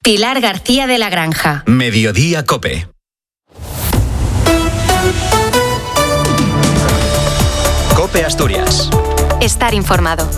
Pilar García de la Granja. Mediodía COPE. COPE Asturias. Estar informado.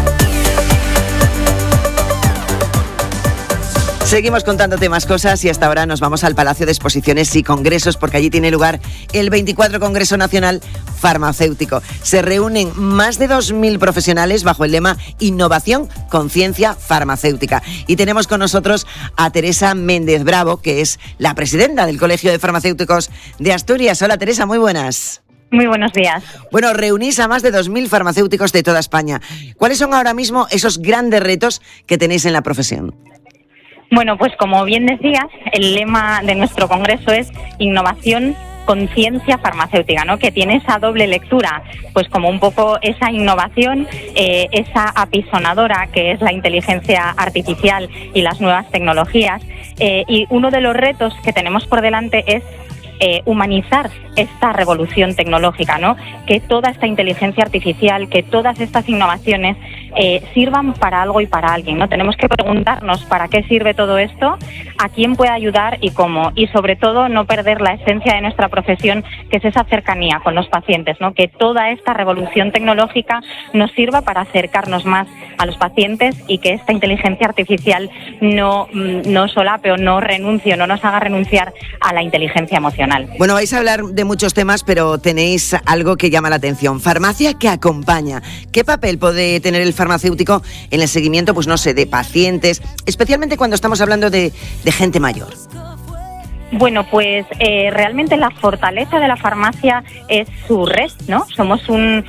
Seguimos contándote más cosas y hasta ahora nos vamos al Palacio de Exposiciones y Congresos porque allí tiene lugar el 24 Congreso Nacional Farmacéutico. Se reúnen más de 2.000 profesionales bajo el lema Innovación, Conciencia Farmacéutica. Y tenemos con nosotros a Teresa Méndez Bravo, que es la presidenta del Colegio de Farmacéuticos de Asturias. Hola Teresa, muy buenas. Muy buenos días. Bueno, reunís a más de 2.000 farmacéuticos de toda España. ¿Cuáles son ahora mismo esos grandes retos que tenéis en la profesión? Bueno, pues como bien decías, el lema de nuestro congreso es Innovación, Conciencia Farmacéutica, ¿no? Que tiene esa doble lectura, pues como un poco esa innovación, esa apisonadora que es la inteligencia artificial y las nuevas tecnologías. Y uno de los retos que tenemos por delante es humanizar esta revolución tecnológica, ¿no? Que toda esta inteligencia artificial, que todas estas innovaciones sirvan para algo y para alguien, ¿no? Tenemos que preguntarnos para qué sirve todo esto, a quién puede ayudar y cómo, y sobre todo no perder la esencia de nuestra profesión, que es esa cercanía con los pacientes, ¿no? Que toda esta revolución tecnológica nos sirva para acercarnos más a los pacientes y que esta inteligencia artificial no solape o no renuncie, no nos haga renunciar a la inteligencia emocional. Bueno, vais a hablar de muchos temas, pero tenéis algo que llama la atención. Farmacia que acompaña. ¿Qué papel puede tener el farmacéutico en el seguimiento, pues no sé, de pacientes, especialmente cuando estamos hablando de gente mayor? Bueno, pues realmente la fortaleza de la farmacia es su red, ¿no? Somos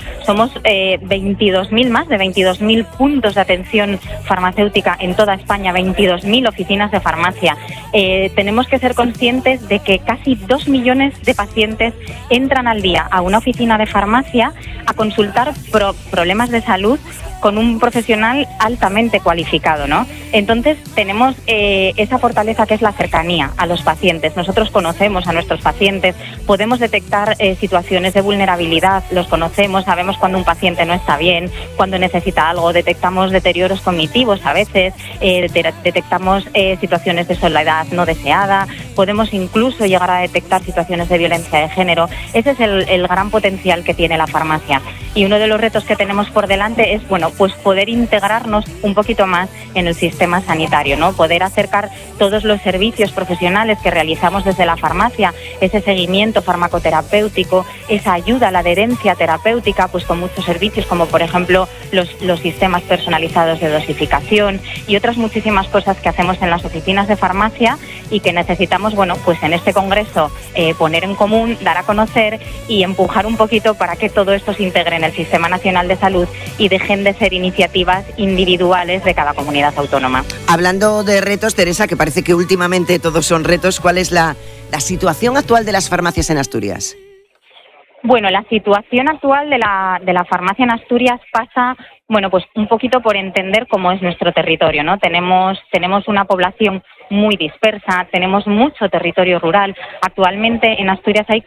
22.000 más de 22.000 puntos de atención farmacéutica en toda España, 22.000 oficinas de farmacia. Tenemos que ser conscientes de que casi 2 millones de pacientes entran al día a una oficina de farmacia a consultar problemas de salud con un profesional altamente cualificado, ¿no? Entonces tenemos esa fortaleza que es la cercanía a los pacientes. Nosotros conocemos a nuestros pacientes, podemos detectar situaciones de vulnerabilidad, los conocemos, sabemos cuando un paciente no está bien, cuando necesita algo, detectamos deterioros cognitivos a veces, detectamos situaciones de soledad no deseada, podemos incluso llegar a detectar situaciones de violencia de género. Ese es el gran potencial que tiene la farmacia. Y uno de los retos que tenemos por delante es, bueno, pues poder integrarnos un poquito más en el sistema sanitario, ¿no? Poder acercar todos los servicios profesionales que realizamos desde la farmacia, ese seguimiento farmacoterapéutico, esa ayuda a la adherencia terapéutica, pues con muchos servicios como por ejemplo los sistemas personalizados de dosificación y otras muchísimas cosas que hacemos en las oficinas de farmacia y que necesitamos, bueno, pues en este congreso poner en común, dar a conocer y empujar un poquito para que todo esto se integre en el Sistema Nacional de Salud y dejen de ser iniciativas individuales de cada comunidad autónoma. Hablando de retos, Teresa, que parece que últimamente todos son retos, ¿cuál es la situación actual de las farmacias en Asturias? Bueno, la situación actual de la farmacia en Asturias pasa, bueno, pues un poquito por entender cómo es nuestro territorio, ¿no? Tenemos una población muy dispersa, tenemos mucho territorio rural. Actualmente en Asturias hay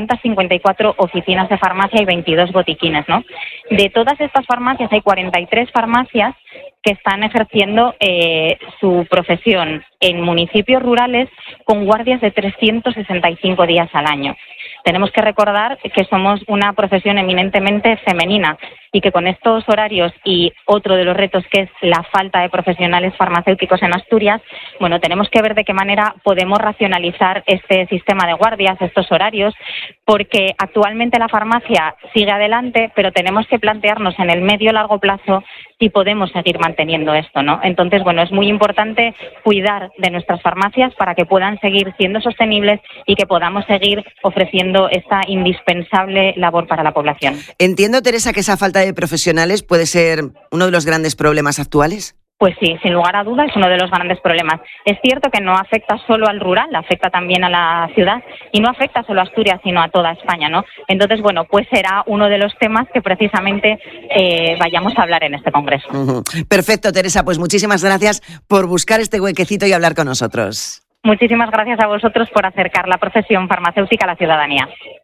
454 oficinas de farmacia y 22 botiquines, ¿no? De todas estas farmacias hay 43 farmacias que están ejerciendo su profesión en municipios rurales con guardias de 365 días al año. Tenemos que recordar que somos una profesión eminentemente femenina y que con estos horarios y otro de los retos que es la falta de profesionales farmacéuticos en Asturias, bueno, tenemos que ver de qué manera podemos racionalizar este sistema de guardias, estos horarios, porque actualmente la farmacia sigue adelante, pero tenemos que plantearnos en el medio y largo plazo si podemos seguir manteniendo esto, ¿no? Entonces, bueno, es muy importante cuidar de nuestras farmacias para que puedan seguir siendo sostenibles y que podamos seguir ofreciendo esta indispensable labor para la población. Entiendo, Teresa, que esa falta de profesionales puede ser uno de los grandes problemas actuales. Pues sí, sin lugar a dudas es uno de los grandes problemas. Es cierto que no afecta solo al rural, afecta también a la ciudad y no afecta solo a Asturias, sino a toda España, ¿no? Entonces, bueno, pues será uno de los temas que precisamente vayamos a hablar en este congreso. Perfecto, Teresa, pues muchísimas gracias por buscar este huequecito y hablar con nosotros. Muchísimas gracias a vosotros por acercar la profesión farmacéutica a la ciudadanía.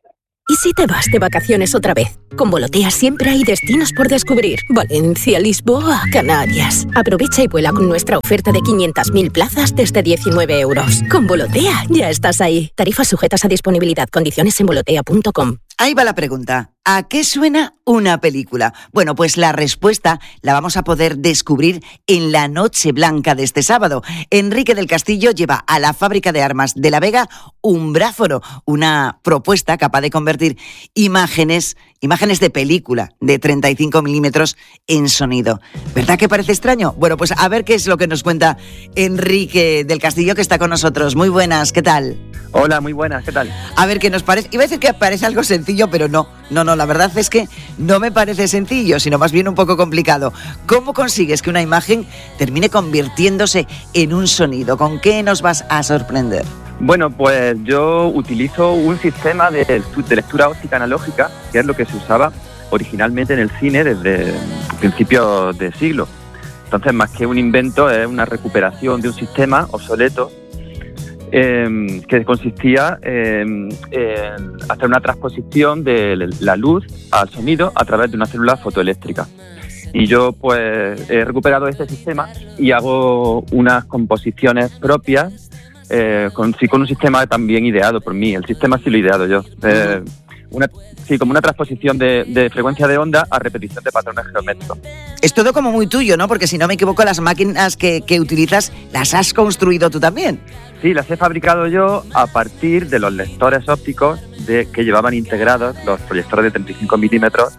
¿Y si te vas de vacaciones otra vez? Con Volotea siempre hay destinos por descubrir. Valencia, Lisboa, Canarias. Aprovecha y vuela con nuestra oferta de 500.000 plazas desde 19 euros. Con Volotea ya estás ahí. Tarifas sujetas a disponibilidad. Condiciones en volotea.com. Ahí va la pregunta. ¿A qué suena una película? Bueno, pues la respuesta la vamos a poder descubrir en la Noche Blanca de este sábado. Enrique del Castillo lleva a la Fábrica de Armas de La Vega Umbráforo, una propuesta capaz de convertir imágenes de película de 35 milímetros en sonido. ¿Verdad que parece extraño? Bueno, pues a ver qué es lo que nos cuenta Enrique del Castillo, que está con nosotros. Muy buenas, ¿qué tal? Hola, muy buenas, ¿qué tal? A ver qué nos parece. Iba a decir que parece algo sencillo, pero no, la verdad es que no me parece sencillo, sino más bien un poco complicado. ¿Cómo consigues que una imagen termine convirtiéndose en un sonido? ¿Con qué nos vas a sorprender? Bueno, pues yo utilizo un sistema de lectura óptica analógica, que es lo que se usaba originalmente en el cine desde principios de siglo. Entonces, más que un invento, es una recuperación de un sistema obsoleto que consistía en hacer una transposición de la luz al sonido a través de una célula fotoeléctrica. Y yo pues he recuperado este sistema y hago unas composiciones propias con un sistema también ideado por mí. El sistema sí lo he ideado yo. Como una transposición de frecuencia de onda a repetición de patrones geométricos. Es todo como muy tuyo, ¿no? Porque si no me equivoco, las máquinas que utilizas las has construido tú también. Sí, las he fabricado yo a partir de los lectores ópticos que llevaban integrados los proyectores de 35 milímetros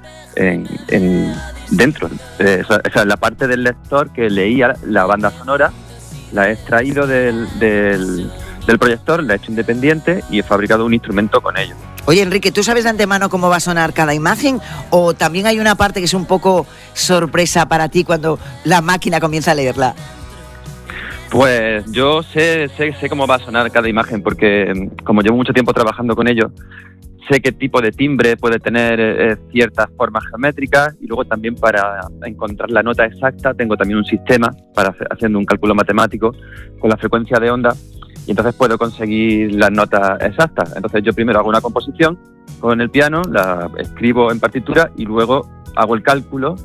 dentro. Esa la parte del lector que leía la banda sonora, la he extraído del proyector, la he hecho independiente y he fabricado un instrumento con ello. Oye, Enrique, ¿tú sabes de antemano cómo va a sonar cada imagen? ¿O también hay una parte que es un poco sorpresa para ti cuando la máquina comienza a leerla? Pues yo sé cómo va a sonar cada imagen, porque como llevo mucho tiempo trabajando con ello, sé qué tipo de timbre puede tener ciertas formas geométricas, y luego también para encontrar la nota exacta tengo también un sistema haciendo un cálculo matemático con la frecuencia de onda, y entonces puedo conseguir las notas exactas. Entonces yo primero hago una composición con el piano, la escribo en partitura y luego hago el cálculo,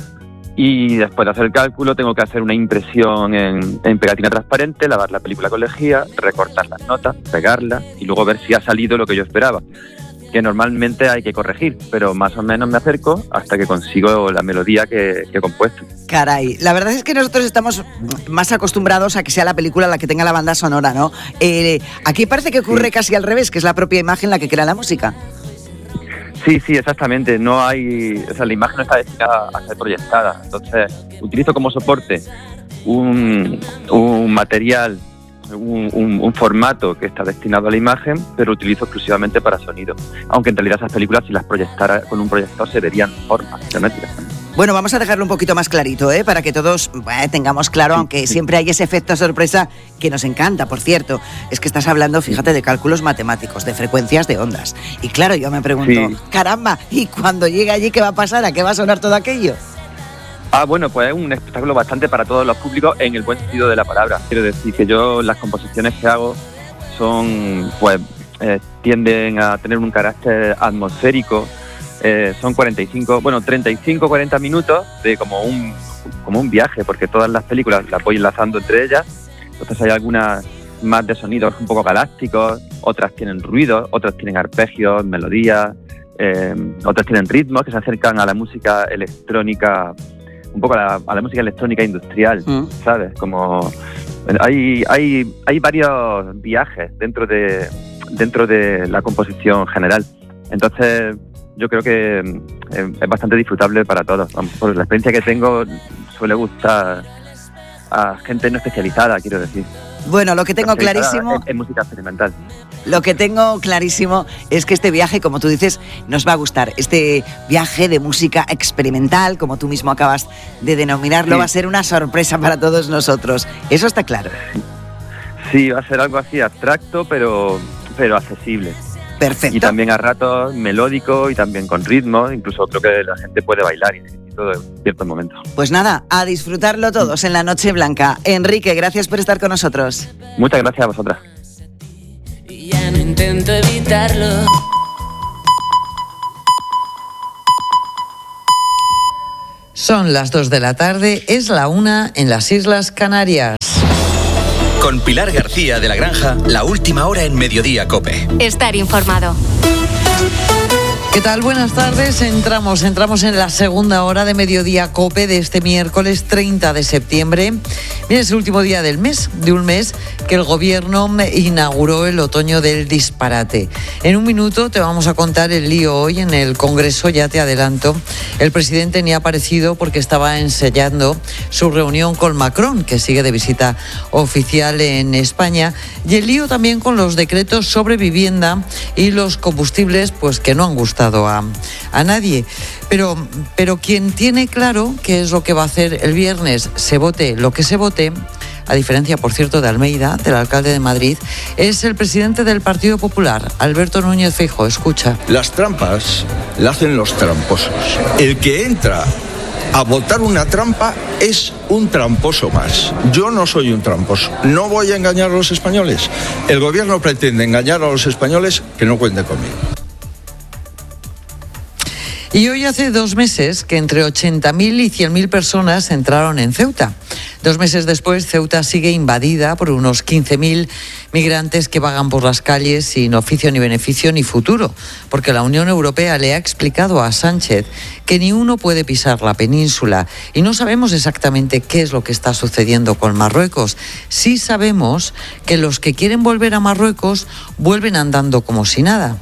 y después de hacer el cálculo tengo que hacer una impresión en pegatina transparente, lavar la película con lejía, recortar las notas, pegarlas y luego ver si ha salido lo que yo esperaba, que normalmente hay que corregir, pero más o menos me acerco hasta que consigo la melodía que he compuesto. Caray, la verdad es que nosotros estamos más acostumbrados a que sea la película la que tenga la banda sonora, ¿no? Aquí parece que ocurre casi al revés, que es la propia imagen la que crea la música. Sí, exactamente. No hay, la imagen no está destinada a ser proyectada. Entonces, utilizo como soporte un material, un formato que está destinado a la imagen, pero utilizo exclusivamente para sonido. Aunque en realidad esas películas, si las proyectara con un proyector, se verían formas geométricas. Bueno, vamos a dejarlo un poquito más clarito, para que todos tengamos claro, aunque siempre hay ese efecto sorpresa que nos encanta, por cierto. Es que estás hablando, fíjate, de cálculos matemáticos, de frecuencias de ondas. Y claro, yo me pregunto, caramba, ¿y cuando llegue allí qué va a pasar? ¿A qué va a sonar todo aquello? Bueno, pues es un espectáculo bastante para todos los públicos en el buen sentido de la palabra. Quiero decir que yo las composiciones que hago son, tienden a tener un carácter atmosférico. Son 35-40 minutos de como un viaje, porque todas las películas las voy enlazando entre ellas. Entonces hay algunas más de sonidos un poco galácticos, otras tienen ruidos, otras tienen arpegios, melodías, otras tienen ritmos que se acercan a la música electrónica, un poco a la música electrónica industrial, ¿sabes? Como hay varios viajes dentro de la composición general. Entonces yo creo que es bastante disfrutable para todos. Por la experiencia que tengo, suele gustar a gente no especializada, quiero decir. Bueno, lo que tengo clarísimo es música experimental. Lo que tengo clarísimo es que este viaje, como tú dices, nos va a gustar. Este viaje de música experimental, como tú mismo acabas de denominarlo, va a ser una sorpresa para todos nosotros. Eso está claro. Sí, va a ser algo así abstracto, pero accesible. Perfecto. Y también a ratos melódico y también con ritmo, incluso creo que la gente puede bailar y todo en ciertos momentos. Pues nada, a disfrutarlo todos en la Noche Blanca. Enrique, gracias por estar con nosotros. Muchas gracias a vosotras. Ya no intento evitarlo. Son las 2 de la tarde, es la 1 en las Islas Canarias. Con Pilar García de la Granja, la última hora en Mediodía COPE. Estar informado. ¿Qué tal? Buenas tardes. Entramos en la segunda hora de Mediodía COPE de este miércoles 30 de septiembre. Mira, es el último día de un mes que el Gobierno inauguró el otoño del disparate. En un minuto te vamos a contar el lío hoy en el Congreso, ya te adelanto. El presidente ni ha aparecido porque estaba ensayando su reunión con Macron, que sigue de visita oficial en España. Y el lío también con los decretos sobre vivienda y los combustibles, pues que no han gustado a nadie, pero quien tiene claro qué es lo que va a hacer el viernes, se vote lo que se vote, a diferencia, por cierto, de Almeida, del alcalde de Madrid, es el presidente del Partido Popular, Alberto Núñez Feijóo. Escucha. Las trampas las hacen los tramposos. El que entra a votar una trampa es un tramposo más. Yo no soy un tramposo. No voy a engañar a los españoles. El gobierno pretende engañar a los españoles, que no cuente conmigo. Y hoy hace 2 meses que entre 80.000 y 100.000 personas entraron en Ceuta. 2 meses después, Ceuta sigue invadida por unos 15.000 migrantes que vagan por las calles sin oficio ni beneficio ni futuro, porque la Unión Europea le ha explicado a Sánchez que ni uno puede pisar la península y no sabemos exactamente qué es lo que está sucediendo con Marruecos. Sí sabemos que los que quieren volver a Marruecos vuelven andando como si nada.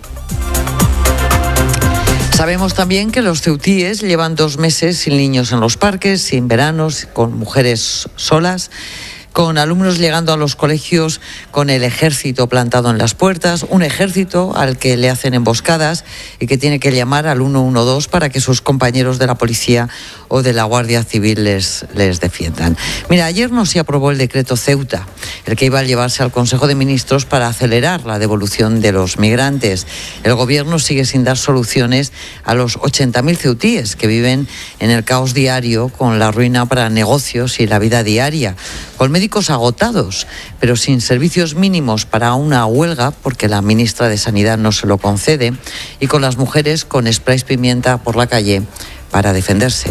Sabemos también que los ceutíes llevan 2 meses sin niños en los parques, sin veranos, con mujeres solas, con alumnos llegando a los colegios con el ejército plantado en las puertas, un ejército al que le hacen emboscadas y que tiene que llamar al 112 para que sus compañeros de la policía o de la Guardia Civil les defiendan. Mira, ayer no se aprobó el decreto Ceuta, el que iba a llevarse al Consejo de Ministros para acelerar la devolución de los migrantes. El Gobierno sigue sin dar soluciones a los 80.000 ceutíes que viven en el caos diario con la ruina para negocios y la vida diaria, con médicos agotados, pero sin servicios mínimos para una huelga, porque la ministra de Sanidad no se lo concede, y con las mujeres con sprays pimienta por la calle para defenderse.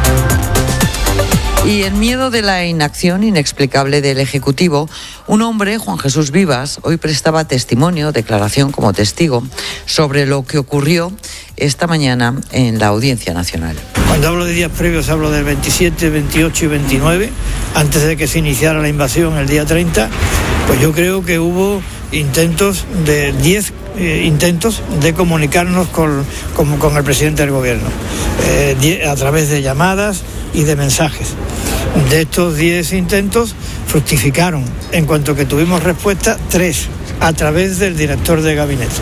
Y en miedo de la inacción inexplicable del Ejecutivo, un hombre, Juan Jesús Vivas, hoy prestaba testimonio, declaración como testigo, sobre lo que ocurrió esta mañana en la Audiencia Nacional. Cuando hablo de días previos hablo del 27, 28 y 29, antes de que se iniciara la invasión el día 30, pues yo creo que hubo intentos de 10 intentos de comunicarnos con el presidente del gobierno, a través de llamadas y de mensajes. De estos 10 intentos fructificaron, en cuanto que tuvimos respuesta, 3 a través del director de gabinete.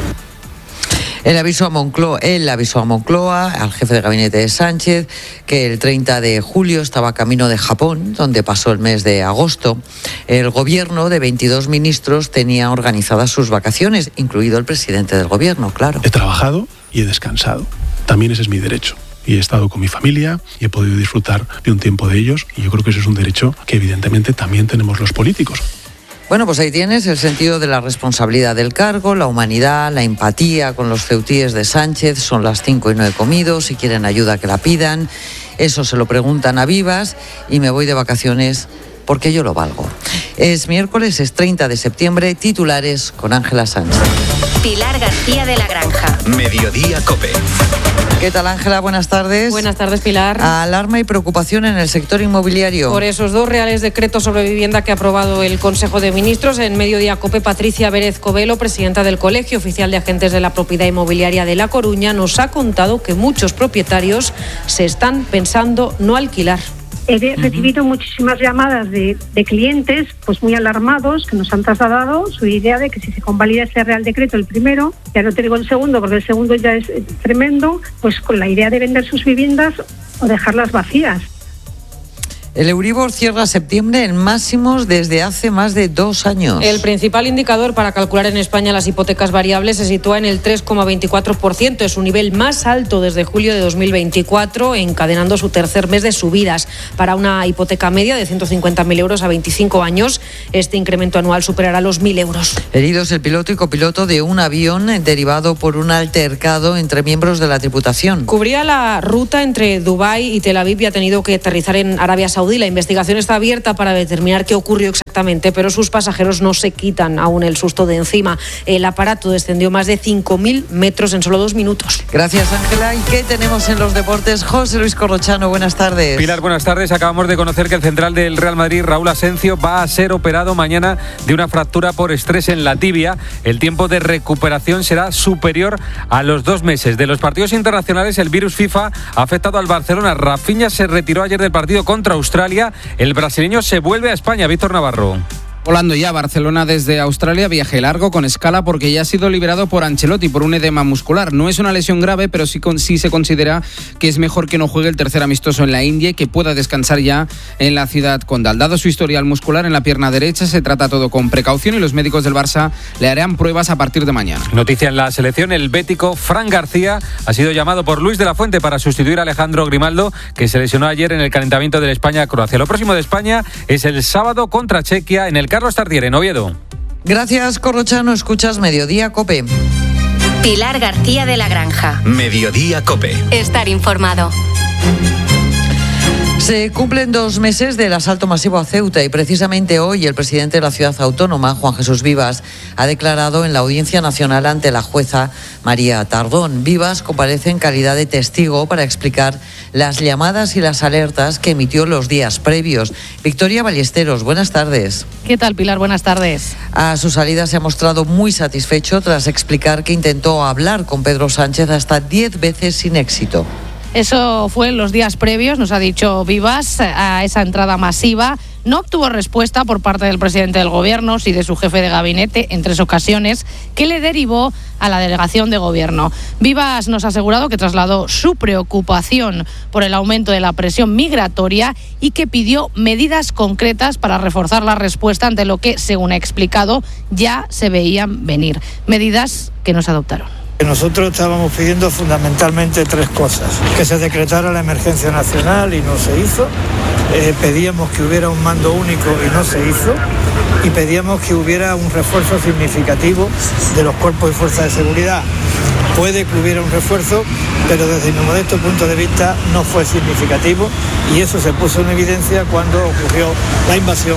Él avisó a Moncloa, al jefe de gabinete de Sánchez, que el 30 de julio estaba camino de Japón, donde pasó el mes de agosto. El gobierno de 22 ministros tenía organizadas sus vacaciones, incluido el presidente del gobierno, claro. He trabajado y he descansado. También ese es mi derecho. Y he estado con mi familia y he podido disfrutar de un tiempo de ellos. Y yo creo que ese es un derecho que evidentemente también tenemos los políticos. Bueno, pues ahí tienes el sentido de la responsabilidad del cargo, la humanidad, la empatía con los ceutíes de Sánchez. Son las 5 y no he comido, si quieren ayuda que la pidan. Eso se lo preguntan a Vivas y me voy de vacaciones porque yo lo valgo. Es miércoles, es 30 de septiembre, titulares con Ángela Sánchez. Pilar García de la Granja. Mediodía COPE. ¿Qué tal, Ángela? Buenas tardes. Buenas tardes, Pilar. Alarma y preocupación en el sector inmobiliario. Por esos 2 reales decretos sobre vivienda que ha aprobado el Consejo de Ministros, en Mediodía COPE, Patricia Vélez Covelo, presidenta del Colegio Oficial de Agentes de la Propiedad Inmobiliaria de La Coruña, nos ha contado que muchos propietarios se están pensando no alquilar. He recibido muchísimas llamadas de clientes pues muy alarmados que nos han trasladado su idea de que si se convalida ese Real Decreto, el primero, ya no te digo el segundo porque el segundo ya es tremendo, pues con la idea de vender sus viviendas o dejarlas vacías. El Euribor cierra septiembre en máximos desde hace más de 2 años. El principal indicador para calcular en España las hipotecas variables se sitúa en el 3,24%. Es su nivel más alto desde julio de 2024, encadenando su tercer mes de subidas. Para una hipoteca media de 150.000 euros a 25 años, este incremento anual superará los 1.000 euros. Heridos el piloto y copiloto de un avión derivado por un altercado entre miembros de la tripulación. Cubría la ruta entre Dubái y Tel Aviv y ha tenido que aterrizar en Arabia Saudí. La investigación está abierta para determinar qué ocurrió exactamente, pero sus pasajeros no se quitan aún el susto de encima. El aparato descendió más de 5.000 metros en solo 2 minutos. Gracias, Ángela. ¿Y qué tenemos en los deportes? José Luis Corrochano, buenas tardes. Pilar, buenas tardes. Acabamos de conocer que el central del Real Madrid, Raúl Asencio, va a ser operado mañana de una fractura por estrés en la tibia. El tiempo de recuperación será superior a los 2 meses. De los partidos internacionales, el virus FIFA ha afectado al Barcelona. Rafinha se retiró ayer del partido contra Australia. El brasileño se vuelve a España. Víctor Navarro. Volando ya a Barcelona desde Australia, viaje largo con escala porque ya ha sido liberado por Ancelotti por un edema muscular. No es una lesión grave, pero sí se considera que es mejor que no juegue el tercer amistoso en la India y que pueda descansar ya en la ciudad condal. Dado su historial muscular en la pierna derecha, se trata todo con precaución y los médicos del Barça le harán pruebas a partir de mañana. Noticia en la selección, el bético Fran García ha sido llamado por Luis de la Fuente para sustituir a Alejandro Grimaldo, que se lesionó ayer en el calentamiento del España-Croacia. Lo próximo de España es el sábado contra Chequia en el Carlos Tartiere, en Oviedo. Gracias, Corrochano. Escuchas Mediodía COPE. Pilar García de la Granja. Mediodía COPE. Estar informado. Se cumplen 2 meses del asalto masivo a Ceuta y precisamente hoy el presidente de la ciudad autónoma, Juan Jesús Vivas, ha declarado en la Audiencia Nacional ante la jueza María Tardón. Vivas comparece en calidad de testigo para explicar las llamadas y las alertas que emitió los días previos. Victoria Ballesteros, buenas tardes. ¿Qué tal, Pilar? Buenas tardes. A su salida se ha mostrado muy satisfecho tras explicar que intentó hablar con Pedro Sánchez hasta 10 veces sin éxito. Eso fue en los días previos, nos ha dicho Vivas, a esa entrada masiva. No obtuvo respuesta por parte del presidente del Gobierno, sí de su jefe de gabinete, en 3 ocasiones, que le derivó a la delegación de Gobierno. Vivas nos ha asegurado que trasladó su preocupación por el aumento de la presión migratoria y que pidió medidas concretas para reforzar la respuesta ante lo que, según ha explicado, ya se veían venir. Medidas que no se adoptaron. Nosotros estábamos pidiendo fundamentalmente 3 cosas. Que se decretara la emergencia nacional y no se hizo. Pedíamos que hubiera un mando único y no se hizo. Y pedíamos que hubiera un refuerzo significativo de los cuerpos y fuerzas de seguridad. Puede que hubiera un refuerzo, pero desde mi modesto punto de vista no fue significativo y eso se puso en evidencia cuando ocurrió la invasión.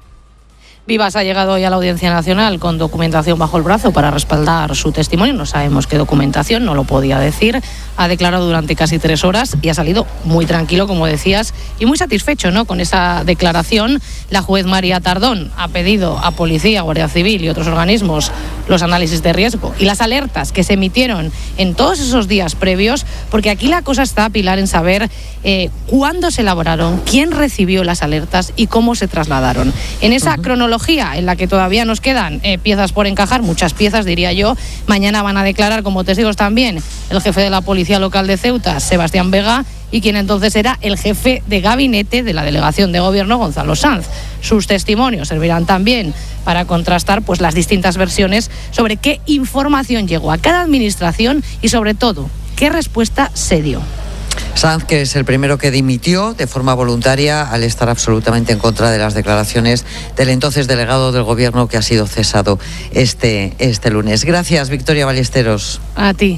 Vivas ha llegado hoy a la Audiencia Nacional con documentación bajo el brazo para respaldar su testimonio. No sabemos qué documentación, no lo podía decir. Ha declarado durante casi 3 horas y ha salido muy tranquilo, como decías, y muy satisfecho, ¿no?, con esa declaración. La juez María Tardón ha pedido a Policía, Guardia Civil y otros organismos los análisis de riesgo y las alertas que se emitieron en todos esos días previos, porque aquí la cosa está, Pilar, en saber cuándo se elaboraron, quién recibió las alertas y cómo se trasladaron. En esa cronología en la que todavía nos quedan piezas por encajar, muchas piezas diría yo, mañana van a declarar como testigos también el jefe de la Policía Local de Ceuta, Sebastián Vega, y quien entonces era el jefe de gabinete de la delegación de Gobierno, Gonzalo Sanz. Sus testimonios servirán también para contrastar pues las distintas versiones sobre qué información llegó a cada administración y sobre todo qué respuesta se dio. Sanz, que es el primero que dimitió de forma voluntaria al estar absolutamente en contra de las declaraciones del entonces delegado del Gobierno que ha sido cesado este lunes. Gracias, Victoria Ballesteros. A ti.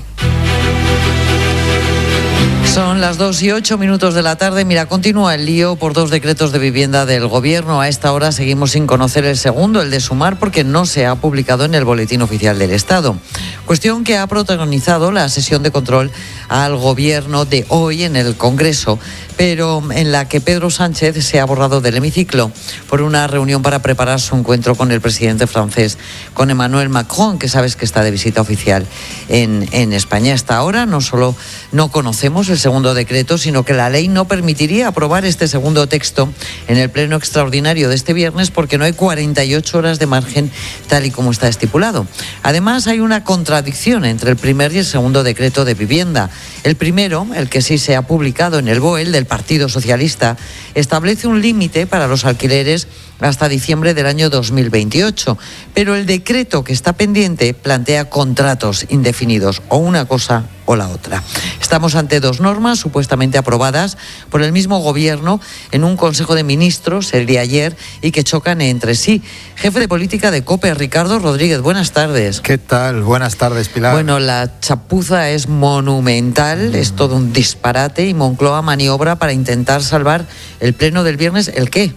Son las 2:08 de la tarde. Mira, continúa el lío por 2 decretos de vivienda del Gobierno. A esta hora seguimos sin conocer el segundo, el de Sumar, porque no se ha publicado en el Boletín Oficial del Estado. Cuestión que ha protagonizado la sesión de control al Gobierno de hoy en el Congreso, pero en la que Pedro Sánchez se ha borrado del hemiciclo por una reunión para preparar su encuentro con el presidente francés, con Emmanuel Macron, que sabes que está de visita oficial en España. Hasta ahora no solo no conocemos el segundo decreto, sino que la ley no permitiría aprobar este segundo texto en el pleno extraordinario de este viernes porque no hay 48 horas de margen tal y como está estipulado. Además, hay una contradicción entre el primer y el segundo decreto de vivienda. El primero, el que sí se ha publicado en el BOE, el del del Partido Socialista, establece un límite para los alquileres hasta diciembre del año 2028, pero el decreto que está pendiente plantea contratos indefinidos, o una cosa o la otra. Estamos ante dos normas supuestamente aprobadas por el mismo gobierno en un Consejo de Ministros el de ayer y que chocan entre sí. Jefe de política de COPE, Ricardo Rodríguez, buenas tardes. ¿Qué tal? Buenas tardes, Pilar. Bueno, la chapuza es monumental, es todo un disparate y Moncloa maniobra para intentar salvar el pleno del viernes. ¿El qué?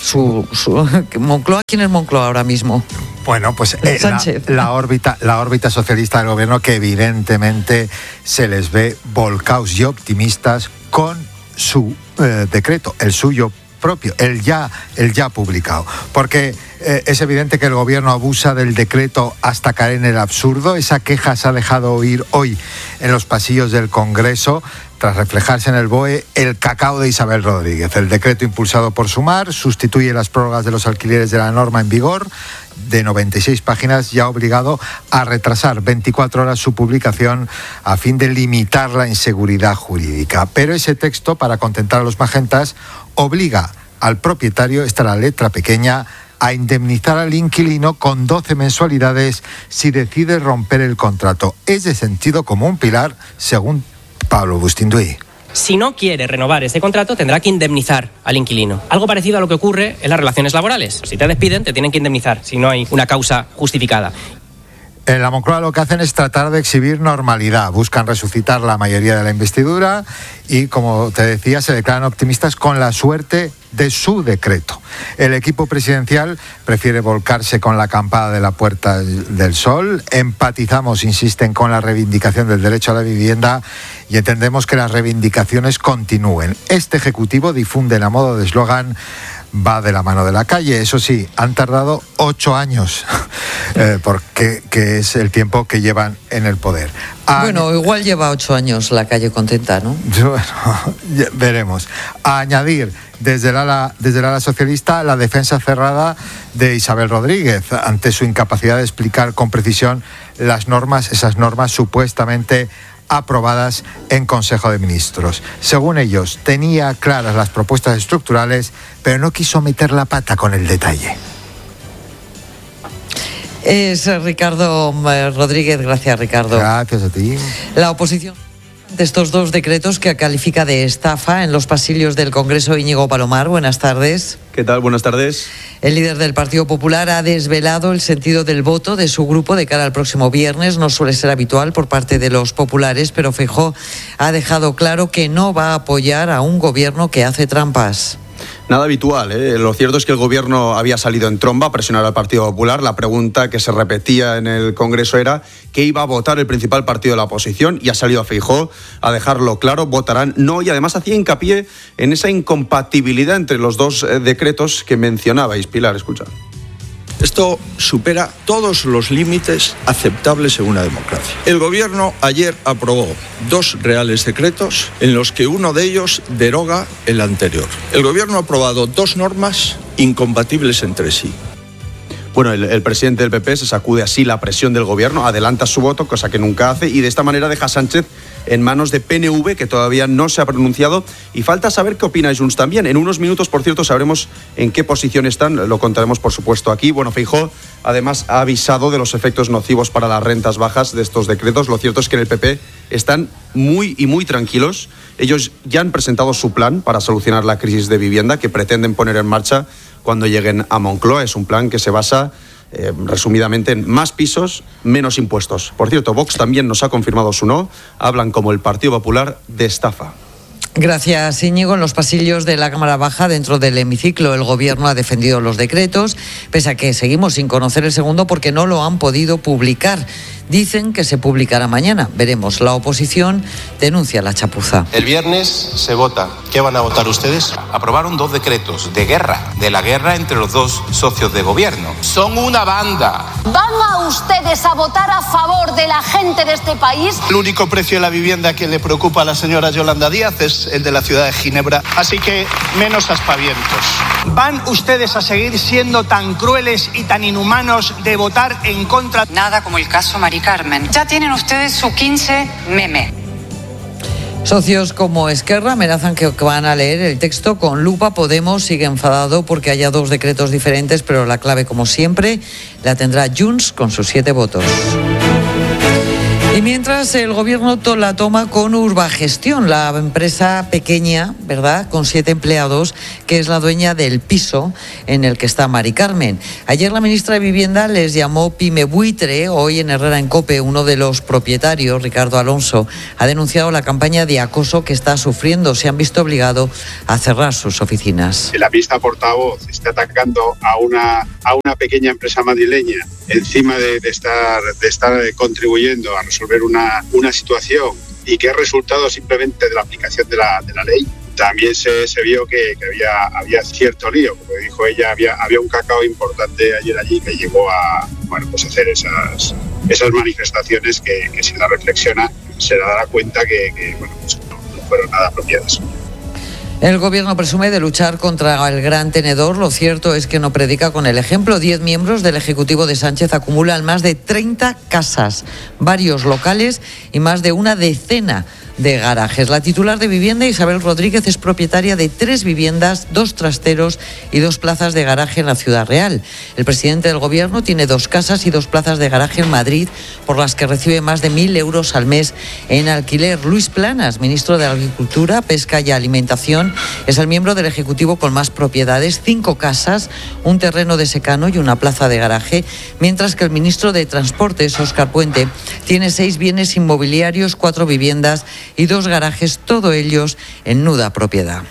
Moncloa, ¿quién es Moncloa ahora mismo? Bueno, pues la órbita socialista del gobierno, que evidentemente se les ve volcaos y optimistas con su decreto, el suyo propio, el ya publicado. Porque es evidente que el gobierno abusa del decreto hasta caer en el absurdo. Esa queja se ha dejado oír hoy en los pasillos del Congreso, tras reflejarse en el BOE el cacao de Isabel Rodríguez. El decreto impulsado por Sumar sustituye las prórrogas de los alquileres de la norma en vigor de 96 páginas, ya obligado a retrasar 24 horas su publicación a fin de limitar la inseguridad jurídica. Pero ese texto, para contentar a los magentas, obliga al propietario, esta es la letra pequeña, a indemnizar al inquilino con 12 mensualidades si decide romper el contrato. Es de sentido común, Pilar, según Pablo Bustinduy. Si no quiere renovar ese contrato, tendrá que indemnizar al inquilino. Algo parecido a lo que ocurre en las relaciones laborales. Si te despiden, te tienen que indemnizar, si no hay una causa justificada. En la Moncloa lo que hacen es tratar de exhibir normalidad. Buscan resucitar la mayoría de la investidura y, como te decía, se declaran optimistas con la suerte de su decreto. El equipo presidencial prefiere volcarse con la acampada de la Puerta del Sol. Empatizamos, insisten, con la reivindicación del derecho a la vivienda y entendemos que las reivindicaciones continúen. Este ejecutivo difunde a modo de eslogan: va de la mano de la calle. Eso sí, han tardado 8 años, porque que es el tiempo que llevan en el poder. Bueno, igual lleva 8 años la calle contenta, ¿no? Bueno, veremos. A añadir, desde el ala socialista, la defensa cerrada de Isabel Rodríguez ante su incapacidad de explicar con precisión esas normas supuestamente aprobadas en Consejo de Ministros. Según ellos, tenía claras las propuestas estructurales, pero no quiso meter la pata con el detalle. Es Ricardo Rodríguez. Gracias, Ricardo. Gracias a ti. La oposición de estos dos decretos que califica de estafa en los pasillos del Congreso. Íñigo Palomar, buenas tardes. ¿Qué tal? Buenas tardes. El líder del Partido Popular ha desvelado el sentido del voto de su grupo de cara al próximo viernes. No suele ser habitual por parte de los populares, pero Feijóo ha dejado claro que no va a apoyar a un gobierno que hace trampas. Nada habitual, ¿eh? Lo cierto es que el gobierno había salido en tromba a presionar al Partido Popular. La pregunta que se repetía en el Congreso era qué iba a votar el principal partido de la oposición, y ha salido a Feijóo a dejarlo claro: votarán no, y además hacía hincapié en esa incompatibilidad entre los dos decretos que mencionabais. Pilar, escucha. Esto supera todos los límites aceptables en una democracia. El gobierno ayer aprobó 2 reales decretos en los que uno de ellos deroga el anterior. El gobierno ha aprobado 2 normas incompatibles entre sí. Bueno, el presidente del PP se sacude así la presión del gobierno, adelanta su voto, cosa que nunca hace, y de esta manera deja a Sánchez en manos de PNV, que todavía no se ha pronunciado, y falta saber qué opina Junts también. En unos minutos, por cierto, sabremos en qué posición están, lo contaremos por supuesto aquí. Bueno, Feijóo además ha avisado de los efectos nocivos para las rentas bajas de estos decretos. Lo cierto es que en el PP están muy tranquilos. Ellos ya han presentado su plan para solucionar la crisis de vivienda que pretenden poner en marcha cuando lleguen a Moncloa. Es un plan que se basa resumidamente en más pisos, menos impuestos. Por cierto, Vox también nos ha confirmado su no. Hablan, como el Partido Popular, de estafa. Gracias, Íñigo. En los pasillos de la Cámara Baja, dentro del hemiciclo, el Gobierno ha defendido los decretos, pese a que seguimos sin conocer el segundo porque no lo han podido publicar. Dicen que se publicará mañana. Veremos. La oposición denuncia la chapuza. El viernes se vota. ¿Qué van a votar ustedes? Aprobaron 2 decretos de guerra, de la guerra entre los 2 socios de gobierno. Son una banda. ¿Van a ustedes a votar a favor de la gente de este país? El único precio de la vivienda que le preocupa a la señora Yolanda Díaz es el de la ciudad de Ginebra. Así que menos aspavientos. ¿Van ustedes a seguir siendo tan crueles y tan inhumanos de votar en contra? Nada como el caso Mari Carmen. Ya tienen ustedes su 15 meme. Socios como Esquerra amenazan que van a leer el texto con lupa. Podemos sigue enfadado porque haya 2 decretos diferentes, pero la clave, como siempre, la tendrá Junts con sus 7 votos. Y mientras el gobierno la toma con Urbagestión, la empresa pequeña, ¿verdad?, con 7 empleados, que es la dueña del piso en el que está Mari Carmen. Ayer la ministra de Vivienda les llamó pyme buitre. Hoy en Herrera en COPE, uno de los propietarios, Ricardo Alonso, ha denunciado la campaña de acoso que está sufriendo. Se han visto obligados a cerrar sus oficinas. La ministra portavoz está atacando a una pequeña empresa madrileña encima de estar contribuyendo a resolver una situación y que es resultado simplemente de la aplicación de la ley. También se vio que había cierto lío, como dijo ella, había un cacao importante ayer allí que llegó a hacer esas manifestaciones que si la reflexiona se dará cuenta que no fueron nada apropiadas. El gobierno presume de luchar contra el gran tenedor. Lo cierto es que no predica con el ejemplo. 10 miembros del Ejecutivo de Sánchez acumulan más de 30 casas, varios locales y más de una decena de garajes. La titular de Vivienda, Isabel Rodríguez, es propietaria de 3 viviendas, 2 trasteros y 2 plazas de garaje en la Ciudad Real. El presidente del Gobierno tiene 2 casas y 2 plazas de garaje en Madrid, por las que recibe más de 1.000 euros al mes en alquiler. Luis Planas, ministro de Agricultura, Pesca y Alimentación, es el miembro del Ejecutivo con más propiedades: 5 casas, un terreno de secano y una plaza de garaje, mientras que el ministro de Transportes, Óscar Puente, tiene 6 bienes inmobiliarios, 4 viviendas y 2 garajes, todos ellos en nuda propiedad.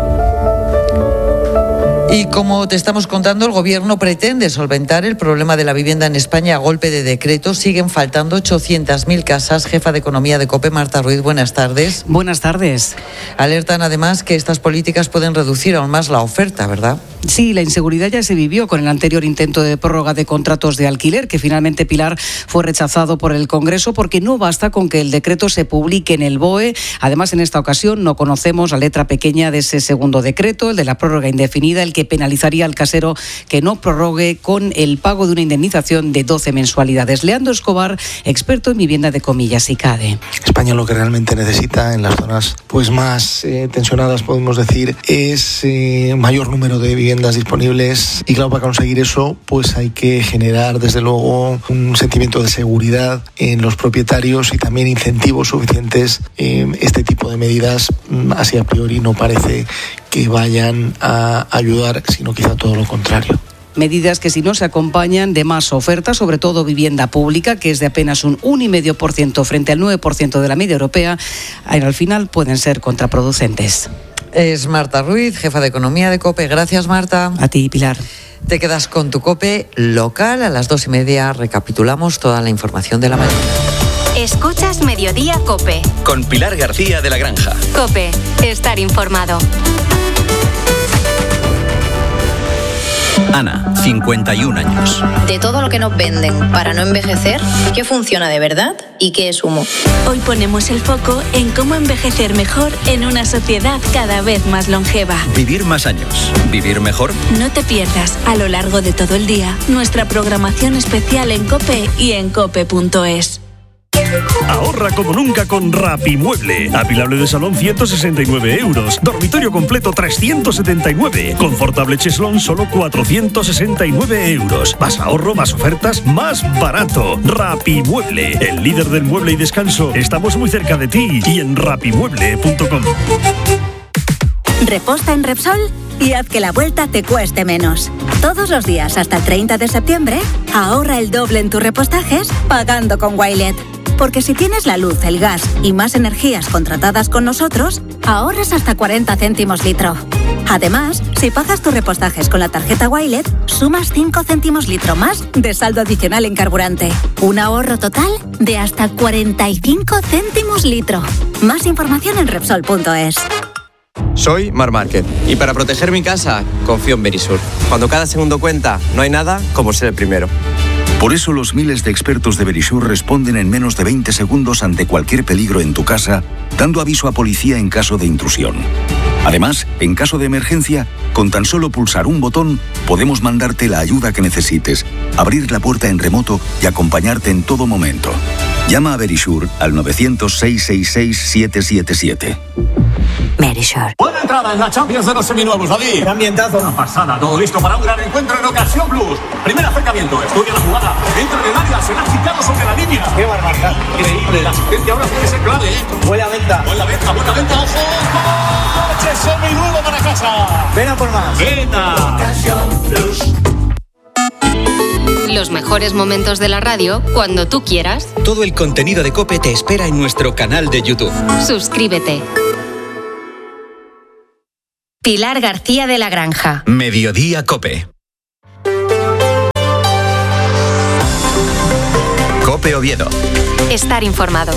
Y como te estamos contando, el Gobierno pretende solventar el problema de la vivienda en España a golpe de decreto. Siguen faltando 800.000 casas. Jefa de Economía de COPE, Marta Ruiz, buenas tardes. Buenas tardes. Alertan además que estas políticas pueden reducir aún más la oferta, ¿verdad? Sí, la inseguridad ya se vivió con el anterior intento de prórroga de contratos de alquiler, que finalmente, Pilar, fue rechazado por el Congreso porque no basta con que el decreto se publique en el BOE. Además, en esta ocasión no conocemos la letra pequeña de ese segundo decreto, el de la prórroga indefinida, el que penalizaría al casero que no prorrogue con el pago de una indemnización de 12 mensualidades. Leandro Escobar, experto en vivienda de Comillas y CADE. España lo que realmente necesita en las zonas más tensionadas, podemos decir, es mayor número de viviendas disponibles, y claro, para conseguir eso hay que generar desde luego un sentimiento de seguridad en los propietarios y también incentivos suficientes. Este tipo de medidas así a priori no parece que vayan a ayudar, sino quizá todo lo contrario. Medidas que, si no se acompañan de más oferta, sobre todo vivienda pública, que es de apenas un 1,5% frente al 9% de la media europea, al final pueden ser contraproducentes. Es Marta Ruiz, jefa de Economía de COPE. Gracias, Marta. A ti, Pilar. Te quedas con tu COPE local. A las 2:30 recapitulamos toda la información de la mañana. Escuchas Mediodía COPE. Con Pilar García de la Granja. COPE, estar informado. Ana, 51 años. De todo lo que nos venden para no envejecer, ¿qué funciona de verdad y qué es humo? Hoy ponemos el foco en cómo envejecer mejor en una sociedad cada vez más longeva. Vivir más años. Vivir mejor. No te pierdas a lo largo de todo el día nuestra programación especial en COPE y en cope.es. Ahorra como nunca con Rapimueble. Apilable de salón 169 euros. Dormitorio completo 379. Confortable cheslón solo 469 euros. Más ahorro, más ofertas, más barato. Rapimueble, el líder del mueble y descanso. Estamos muy cerca de ti y en rapimueble.com. Reposta en Repsol y haz que la vuelta te cueste menos. Todos los días hasta el 30 de septiembre, ahorra el doble en tus repostajes pagando con Wilet. Porque si tienes la luz, el gas y más energías contratadas con nosotros, ahorras hasta 40 céntimos litro. Además, si pagas tus repostajes con la tarjeta Wilet, sumas 5 céntimos litro más de saldo adicional en carburante. Un ahorro total de hasta 45 céntimos litro. Más información en Repsol.es. Soy Mar Márquez y para proteger mi casa confío en Verisur. Cuando cada segundo cuenta, no hay nada como ser el primero. Por eso los miles de expertos de Verisur responden en menos de 20 segundos ante cualquier peligro en tu casa, dando aviso a policía en caso de intrusión. Además, en caso de emergencia, con tan solo pulsar un botón, podemos mandarte la ayuda que necesites, abrir la puerta en remoto y acompañarte en todo momento. Llama a Verisure al 900-666-777. Verisure. Buena entrada en la Champions de los seminuevos, David. Ambientazo. Una pasada, todo listo para un gran encuentro en Ocasión Plus. Primer acercamiento, estudia la jugada. Dentro del área, será quitado sobre la línea. ¡Qué barbaridad! Increíble. La asistencia ahora puede ser clave, ¿eh? Buena venta. Buena venta, ojo. ¡Coche seminuevo para casa! Ven a por más. ¡Venta! Ocasión Plus. Los mejores momentos de la radio cuando tú quieras. Todo el contenido de COPE te espera en nuestro canal de YouTube. Suscríbete. Pilar García de la Granja. Mediodía COPE. COPE Oviedo. Estar informado.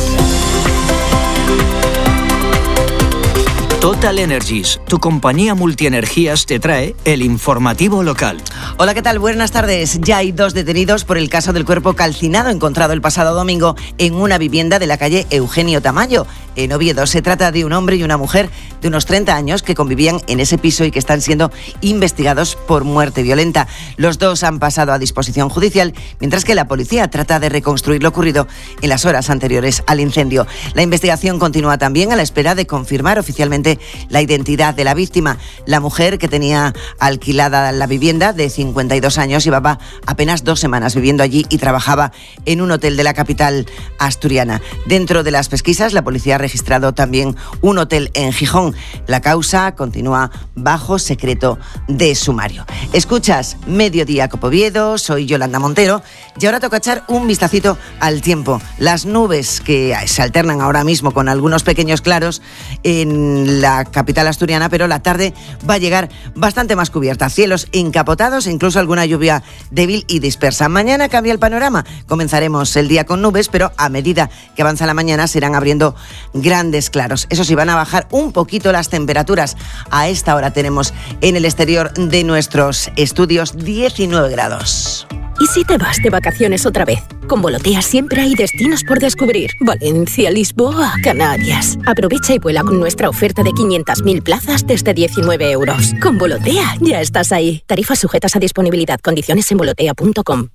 Total Energies, tu compañía multienergías, te trae el informativo local. Hola, ¿qué tal? Buenas tardes. Ya hay 2 detenidos por el caso del cuerpo calcinado encontrado el pasado domingo en una vivienda de la calle Eugenio Tamayo, en Oviedo. Se trata de un hombre y una mujer de unos 30 años que convivían en ese piso y que están siendo investigados por muerte violenta. Los dos han pasado a disposición judicial, mientras que la policía trata de reconstruir lo ocurrido en las horas anteriores al incendio. La investigación continúa también a la espera de confirmar oficialmente la identidad de la víctima. La mujer, que tenía alquilada la vivienda, de 52 años, llevaba apenas 2 semanas viviendo allí y trabajaba en un hotel de la capital asturiana. Dentro de las pesquisas, la policía ha registrado también un hotel en Gijón. La causa continúa bajo secreto de sumario. Escuchas Mediodía COPE Oviedo, soy Yolanda Montero y ahora toca echar un vistacito al tiempo. Las nubes que se alternan ahora mismo con algunos pequeños claros en la capital asturiana, pero la tarde va a llegar bastante más cubierta. Cielos encapotados e incluso alguna lluvia débil y dispersa. Mañana cambia el panorama. Comenzaremos el día con nubes, pero a medida que avanza la mañana se irán abriendo grandes claros. Eso sí, van a bajar un poquito las temperaturas. A esta hora tenemos en el exterior de nuestros estudios 19 grados. ¿Y si te vas de vacaciones otra vez? Con Volotea siempre hay destinos por descubrir. Valencia, Lisboa, Canarias. Aprovecha y vuela con nuestra oferta de 500.000 plazas desde 19 euros. Con Volotea ya estás ahí. Tarifas sujetas a disponibilidad. Condiciones en volotea.com.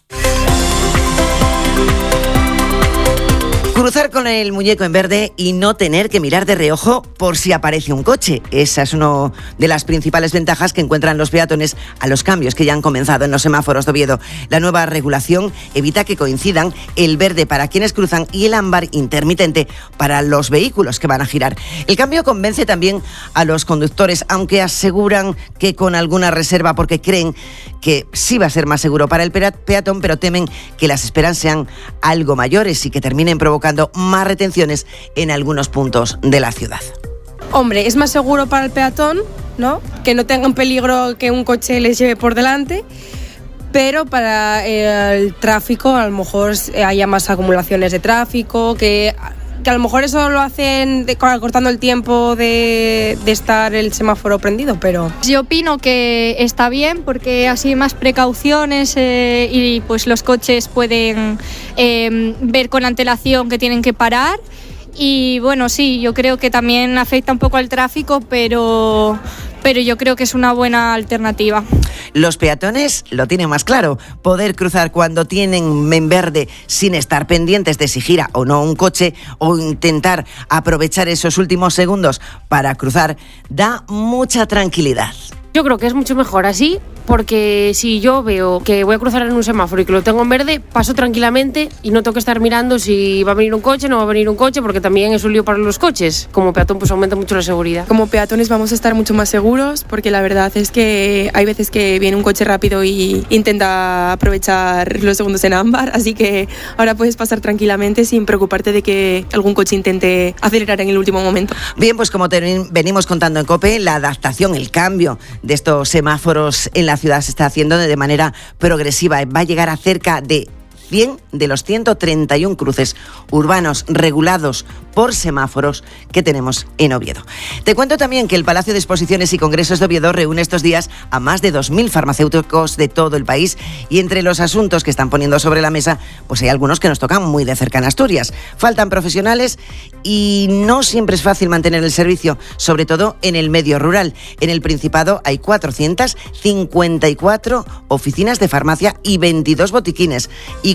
Cruzar con el muñeco en verde y no tener que mirar de reojo por si aparece un coche. Esa es una de las principales ventajas que encuentran los peatones a los cambios que ya han comenzado en los semáforos de Oviedo. La nueva regulación evita que coincidan el verde para quienes cruzan y el ámbar intermitente para los vehículos que van a girar. El cambio convence también a los conductores, aunque aseguran que con alguna reserva, porque creen que sí va a ser más seguro para el peatón, pero temen que las esperas sean algo mayores y que terminen provocando más retenciones en algunos puntos de la ciudad. Hombre, es más seguro para el peatón, ¿no? Que no tengan peligro que un coche les lleve por delante, pero para el tráfico a lo mejor haya más acumulaciones de tráfico, que a lo mejor eso lo hacen cortando el tiempo de estar el semáforo prendido, pero... Yo opino que está bien porque así hay más precauciones y pues los coches pueden ver con antelación que tienen que parar. Y bueno, sí, yo creo que también afecta un poco al tráfico, pero yo creo que es una buena alternativa. Los peatones lo tienen más claro. Poder cruzar cuando tienen en verde sin estar pendientes de si gira o no un coche, o intentar aprovechar esos últimos segundos para cruzar, da mucha tranquilidad. Yo creo que es mucho mejor así, porque si yo veo que voy a cruzar en un semáforo y que lo tengo en verde, paso tranquilamente y no tengo que estar mirando si va a venir un coche o no va a venir un coche, porque también es un lío para los coches. Como peatón pues aumenta mucho la seguridad. Como peatones vamos a estar mucho más seguros, porque la verdad es que hay veces que viene un coche rápido y intenta aprovechar los segundos en ámbar, así que ahora puedes pasar tranquilamente sin preocuparte de que algún coche intente acelerar en el último momento. Bien, pues como venimos contando en COPE, la adaptación, el cambio de estos semáforos en la ciudad se está haciendo de manera progresiva. Va a llegar a cerca de 100 de los 131 cruces urbanos regulados por semáforos que tenemos en Oviedo. Te cuento también que el Palacio de Exposiciones y Congresos de Oviedo reúne estos días a más de 2.000 farmacéuticos de todo el país, y entre los asuntos que están poniendo sobre la mesa, pues hay algunos que nos tocan muy de cerca en Asturias. Faltan profesionales y no siempre es fácil mantener el servicio, sobre todo en el medio rural. En el Principado hay 454 oficinas de farmacia y 22 botiquines, y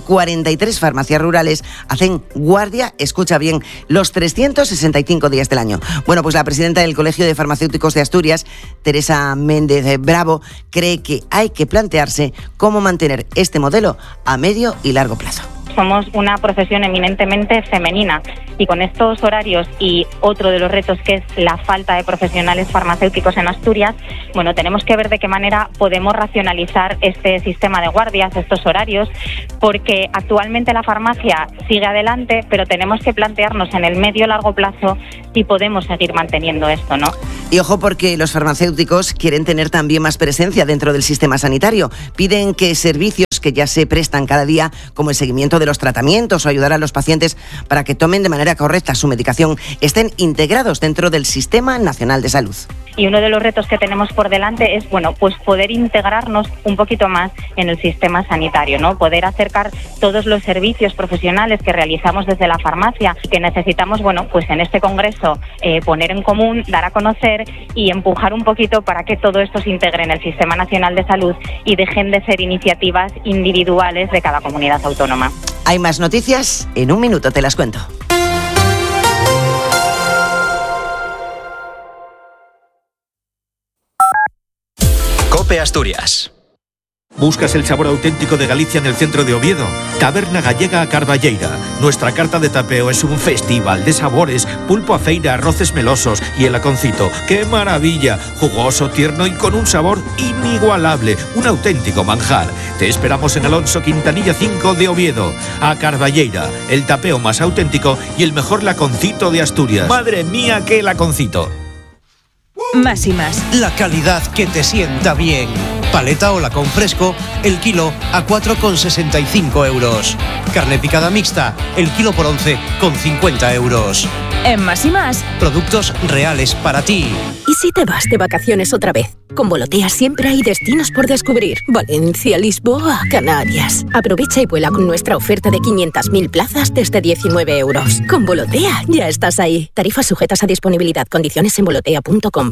43 farmacias rurales hacen guardia, escucha bien, los 365 días del año. Bueno, pues la presidenta del Colegio de Farmacéuticos de Asturias, Teresa Méndez Bravo, cree que hay que plantearse cómo mantener este modelo a medio y largo plazo. Somos una profesión eminentemente femenina y con estos horarios y otro de los retos que es la falta de profesionales farmacéuticos en Asturias, bueno, tenemos que ver de qué manera podemos racionalizar este sistema de guardias, estos horarios, porque actualmente la farmacia sigue adelante, pero tenemos que plantearnos en el medio y largo plazo si podemos seguir manteniendo esto, ¿no? Y ojo, porque los farmacéuticos quieren tener también más presencia dentro del sistema sanitario. Piden que servicios que ya se prestan cada día, como el seguimiento de los tratamientos o ayudar a los pacientes para que tomen de manera correcta su medicación, estén integrados dentro del Sistema Nacional de Salud. Y uno de los retos que tenemos por delante es, bueno, pues poder integrarnos un poquito más en el sistema sanitario, ¿no? Poder acercar todos los servicios profesionales que realizamos desde la farmacia y que necesitamos, bueno, pues en este congreso poner en común, dar a conocer y empujar un poquito para que todo esto se integre en el Sistema Nacional de Salud y dejen de ser iniciativas individuales de cada comunidad autónoma. Hay más noticias, en un minuto te las cuento. COPE Asturias. ¿Buscas el sabor auténtico de Galicia en el centro de Oviedo? Taberna Gallega a Carballeira. Nuestra carta de tapeo es un festival de sabores, pulpo a feira, arroces melosos y el aconcito. ¡Qué maravilla! Jugoso, tierno y con un sabor inigualable. Un auténtico manjar. Te esperamos en Alonso Quintanilla 5 de Oviedo. A Carballeira, el tapeo más auténtico y el mejor laconcito de Asturias. ¡Madre mía, qué laconcito! Más y más. La calidad que te sienta bien. Paleta o lacón fresco, el kilo a 4,65 euros. Carne picada mixta, el kilo por 11,50 euros. En Más y Más. Productos reales para ti. ¿Y si te vas de vacaciones otra vez? Con Volotea siempre hay destinos por descubrir. Valencia, Lisboa, Canarias. Aprovecha y vuela con nuestra oferta de 500.000 plazas desde 19 euros. Con Volotea ya estás ahí. Tarifas sujetas a disponibilidad. Condiciones en volotea.com.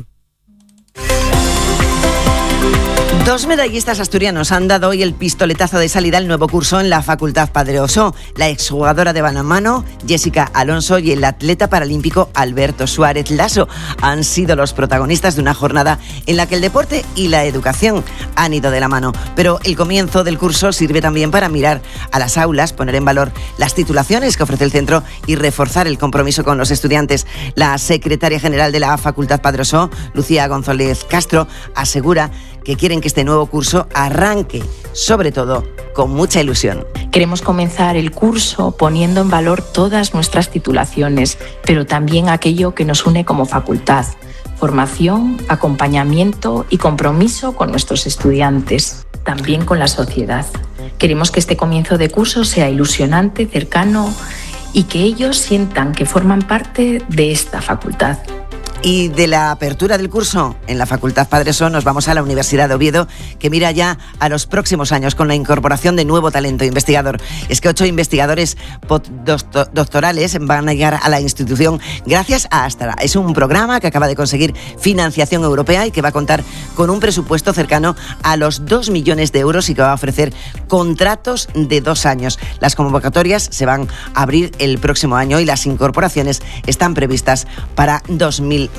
Dos medallistas asturianos han dado hoy el pistoletazo de salida al nuevo curso en la Facultad Padre Oso. La exjugadora de balonmano, Jessica Alonso, y el atleta paralímpico Alberto Suárez Lasso han sido los protagonistas de una jornada en la que el deporte y la educación han ido de la mano. Pero el comienzo del curso sirve también para mirar a las aulas, poner en valor las titulaciones que ofrece el centro y reforzar el compromiso con los estudiantes. La secretaria general de la Facultad Padre Oso, Lucía González Castro, asegura que quieren que este nuevo curso arranque, sobre todo, con mucha ilusión. Queremos comenzar el curso poniendo en valor todas nuestras titulaciones, pero también aquello que nos une como facultad: formación, acompañamiento y compromiso con nuestros estudiantes, también con la sociedad. Queremos que este comienzo de curso sea ilusionante, cercano y que ellos sientan que forman parte de esta facultad. Y de la apertura del curso en la Facultad Padre Oso nos vamos a la Universidad de Oviedo, que mira ya a los próximos años con la incorporación de nuevo talento investigador. Es que 8 investigadores doctorales van a llegar a la institución gracias a Astra. Es un programa que acaba de conseguir financiación europea y que va a contar con un presupuesto cercano a los 2 millones de euros y que va a ofrecer contratos de 2 años. Las convocatorias se van a abrir el próximo año y las incorporaciones están previstas para 2028.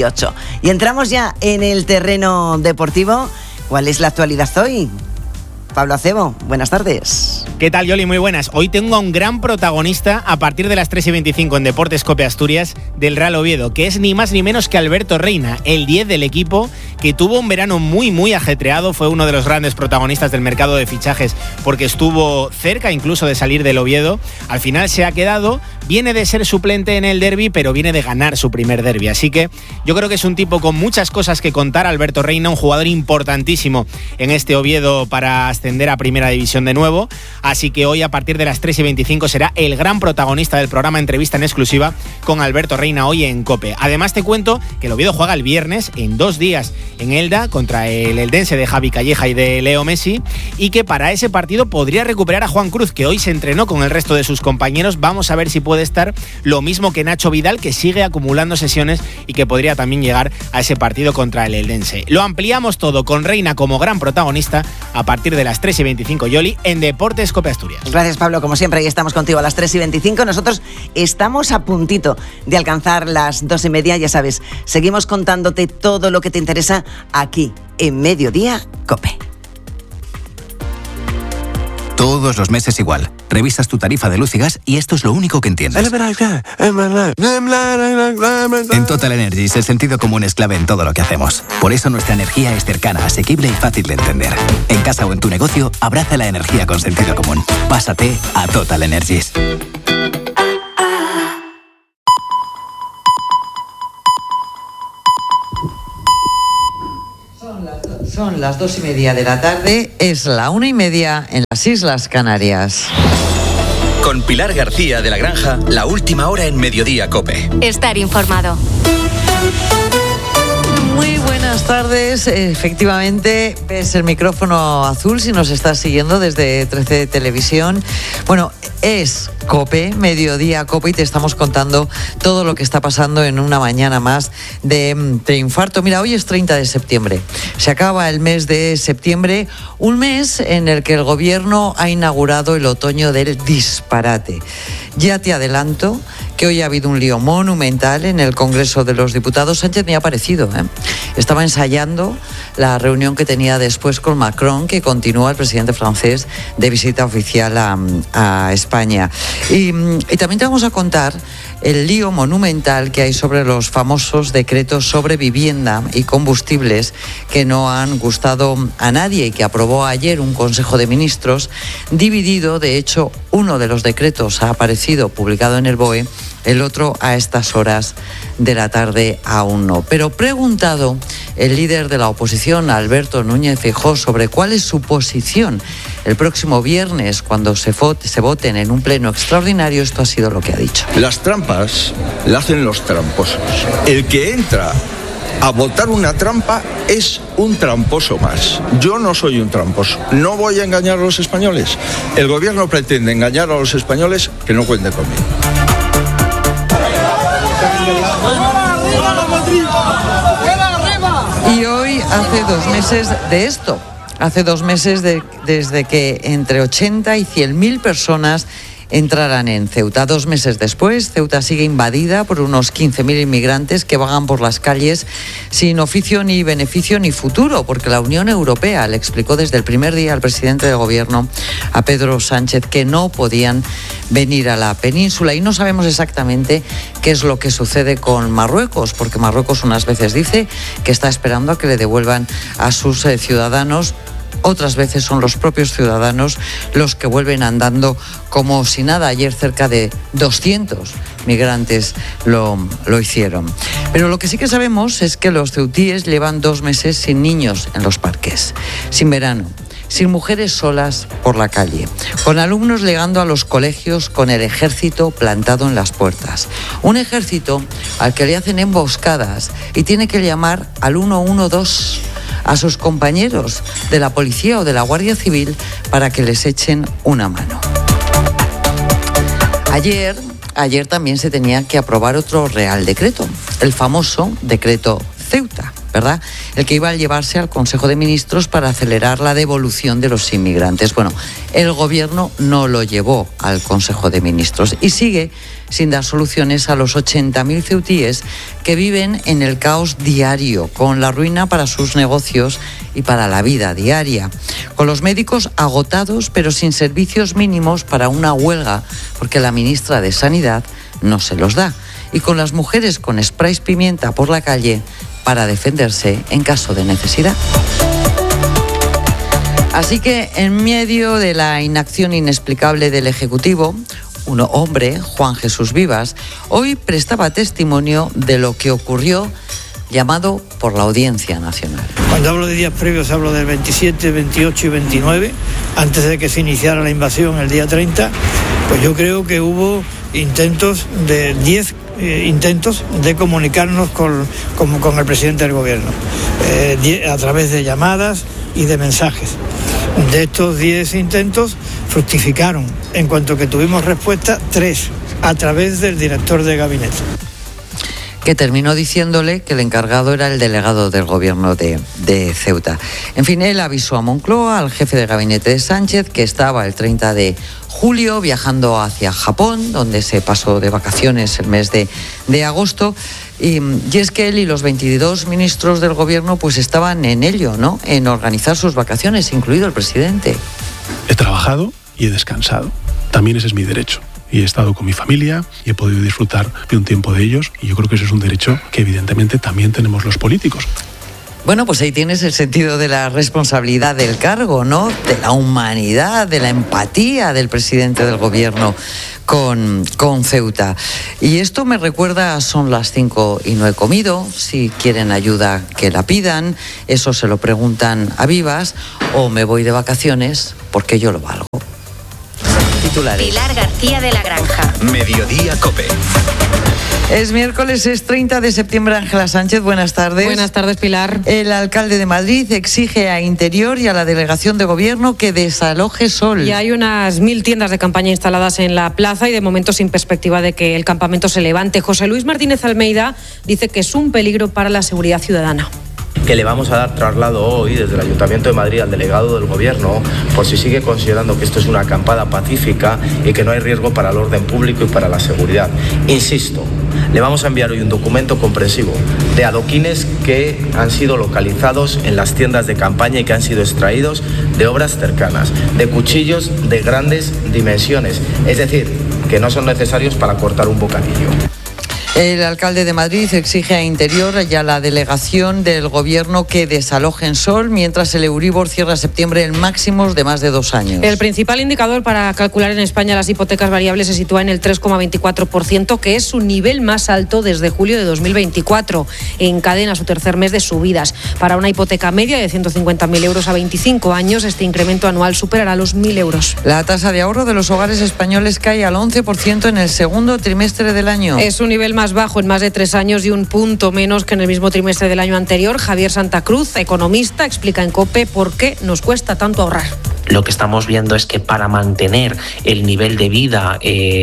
Y entramos ya en el terreno deportivo. ¿Cuál es la actualidad hoy? Pablo Acebo, buenas tardes. ¿Qué tal, Yoli? Muy buenas. Hoy tengo a un gran protagonista a partir de las 3:25 en Deportes COPE Asturias del Real Oviedo, que es ni más ni menos que Alberto Reina, el 10 del equipo, que tuvo un verano muy ajetreado. Fue uno de los grandes protagonistas del mercado de fichajes porque estuvo cerca incluso de salir del Oviedo. Al final se ha quedado, viene de ser suplente en el derbi, pero viene de ganar su primer derbi. Así que yo creo que es un tipo con muchas cosas que contar, Alberto Reina, un jugador importantísimo en este Oviedo para ascender a Primera División de nuevo. Así que hoy a partir de las 3:25 será el gran protagonista del programa, entrevista en exclusiva con Alberto Reina hoy en COPE. Además te cuento que el Oviedo juega el viernes en 2 días en Elda contra el eldense de Javi Calleja y de Leo Messi, y que para ese partido podría recuperar a Juan Cruz, que hoy se entrenó con el resto de sus compañeros. Vamos a ver si puede estar lo mismo que Nacho Vidal, que sigue acumulando sesiones y que podría también llegar a ese partido contra el eldense. Lo ampliamos todo con Reina como gran protagonista a partir de las 3:25, Yoli, en Deportes Deportes Cope Asturias. Gracias, Pablo. Como siempre, ahí estamos contigo a las 3:25. Nosotros estamos a puntito de alcanzar las 2:30. Ya sabes, seguimos contándote todo lo que te interesa aquí, en Mediodía Cope. Todos los meses igual. Revisas tu tarifa de luz y gas y esto es lo único que entiendes. En Total Energies el sentido común es clave en todo lo que hacemos. Por eso nuestra energía es cercana, asequible y fácil de entender. En casa o en tu negocio, abraza la energía con sentido común. Pásate a Total Energies. Son las 2:30 de la tarde, es la 1:30 en las Islas Canarias. Con Pilar García de la Granja, la última hora en Mediodía Cope. Estar informado. Muy buenas tardes. Efectivamente, ves el micrófono azul si nos estás siguiendo desde 13 Televisión. Bueno, es Cope, Mediodía Cope, y te estamos contando todo lo que está pasando en una mañana más de infarto. Mira, hoy es 30 de septiembre. Se acaba el mes de septiembre, un mes en el que el gobierno ha inaugurado el otoño del disparate. Ya te adelanto que hoy ha habido un lío monumental en el Congreso de los Diputados. Sánchez ni ha aparecido, Estaba ensayando la reunión que tenía después con Macron, que continúa el presidente francés de visita oficial a España. Y también te vamos a contar el lío monumental que hay sobre los famosos decretos sobre vivienda y combustibles que no han gustado a nadie y que aprobó ayer un Consejo de Ministros dividido. De hecho, uno de los decretos ha aparecido publicado en el BOE, el otro a estas horas de la tarde aún no. Pero preguntado el líder de la oposición, Alberto Núñez Feijóo, sobre cuál es su posición el próximo viernes cuando se voten en un pleno extraordinario, esto ha sido lo que ha dicho. Las trampas las hacen los tramposos. El que entra a votar una trampa es un tramposo más. Yo no soy un tramposo. No voy a engañar a los españoles. El gobierno pretende engañar a los españoles, que no cuente conmigo. Y hoy hace 2 meses de esto. Hace 2 meses desde que entre 80 y 100.000 personas entrarán en Ceuta. 2 meses después, Ceuta sigue invadida por unos 15.000 inmigrantes que vagan por las calles sin oficio ni beneficio ni futuro, porque la Unión Europea le explicó desde el primer día al presidente del gobierno, a Pedro Sánchez, que no podían venir a la península. Y no sabemos exactamente qué es lo que sucede con Marruecos, porque Marruecos unas veces dice que está esperando a que le devuelvan a sus ciudadanos. Otras veces son los propios ciudadanos los que vuelven andando como si nada. Ayer cerca de 200 migrantes lo hicieron. Pero lo que sí que sabemos es que los ceutíes llevan 2 meses sin niños en los parques, sin verano, sin mujeres solas por la calle, con alumnos llegando a los colegios con el ejército plantado en las puertas. Un ejército al que le hacen emboscadas y tiene que llamar al 112 a sus compañeros de la policía o de la Guardia Civil para que les echen una mano. Ayer también se tenía que aprobar otro Real Decreto, el famoso Decreto Ceuta, ¿verdad? El que iba a llevarse al Consejo de Ministros para acelerar la devolución de los inmigrantes. Bueno, el gobierno no lo llevó al Consejo de Ministros y sigue sin dar soluciones a los 80.000 ceutíes que viven en el caos diario, con la ruina para sus negocios y para la vida diaria, con los médicos agotados pero sin servicios mínimos para una huelga, porque la ministra de Sanidad no se los da, y con las mujeres con sprays pimienta por la calle para defenderse en caso de necesidad. Así que en medio de la inacción inexplicable del Ejecutivo, un hombre, Juan Jesús Vivas, hoy prestaba testimonio de lo que ocurrió, llamado por la Audiencia Nacional. Cuando hablo de días previos hablo del 27, 28 y 29, antes de que se iniciara la invasión el día 30, pues yo creo que hubo intentos de 10 intentos de comunicarnos con el presidente del gobierno, a través de llamadas y de mensajes. De estos 10 intentos fructificaron, en cuanto que tuvimos respuesta, 3, a través del director de gabinete. que terminó diciéndole que el encargado era el delegado del gobierno de Ceuta. En fin, él avisó a Moncloa, al jefe de gabinete de Sánchez, que estaba el 30 de julio viajando hacia Japón, donde se pasó de vacaciones el mes de agosto. Y es que él y los 22 ministros del gobierno pues estaban en ello, ¿no? En organizar sus vacaciones, incluido el presidente. He trabajado y he descansado. También ese es mi derecho. Y he estado con mi familia y he podido disfrutar de un tiempo de ellos. Y yo creo que ese es un derecho que evidentemente también tenemos los políticos. Bueno, pues ahí tienes el sentido de la responsabilidad del cargo, ¿no? De la humanidad, de la empatía del presidente del gobierno con Ceuta. Y esto me recuerda, son las 5 y no he comido, si quieren ayuda que la pidan, eso se lo preguntan a vivas, o me voy de vacaciones porque yo lo valgo. Titulares. Pilar García de la Granja. Mediodía COPE. Es miércoles, es 30 de septiembre. Ángela Sánchez, buenas tardes. Buenas tardes, Pilar. El alcalde de Madrid exige a Interior y a la delegación de gobierno que desaloje Sol. Ya hay unas 1000 tiendas de campaña instaladas en la plaza y de momento sin perspectiva de que el campamento se levante. José Luis Martínez Almeida dice que es un peligro para la seguridad ciudadana. Que le vamos a dar traslado hoy desde el Ayuntamiento de Madrid al delegado del Gobierno por si sigue considerando que esto es una acampada pacífica y que no hay riesgo para el orden público y para la seguridad. Insisto, le vamos a enviar hoy un documento comprensivo de adoquines que han sido localizados en las tiendas de campaña y que han sido extraídos de obras cercanas, de cuchillos de grandes dimensiones, es decir, que no son necesarios para cortar un bocadillo. El alcalde de Madrid exige a Interior y a la delegación del gobierno que desalojen Sol, mientras el Euribor cierra septiembre en máximos de más de 2 años. El principal indicador para calcular en España las hipotecas variables se sitúa en el 3,24%, que es su nivel más alto desde julio de 2024. Encadena su tercer mes de subidas. Para una hipoteca media de 150.000 euros a 25 años, este incremento anual superará los 1.000 euros. La tasa de ahorro de los hogares españoles cae al 11% en el segundo trimestre del año. Es un nivel más bajo en más de 3 años y un punto menos que en el mismo trimestre del año anterior. Javier Santa Cruz, economista, explica en COPE por qué nos cuesta tanto ahorrar. Lo que estamos viendo es que para mantener el nivel de vida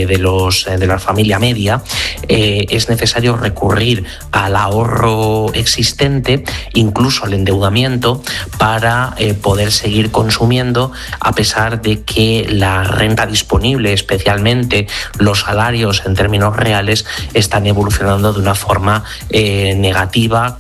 de la familia media es necesario recurrir al ahorro existente, incluso al endeudamiento, para poder seguir consumiendo, a pesar de que la renta disponible, especialmente los salarios en términos reales, están evolucionando de una forma negativa.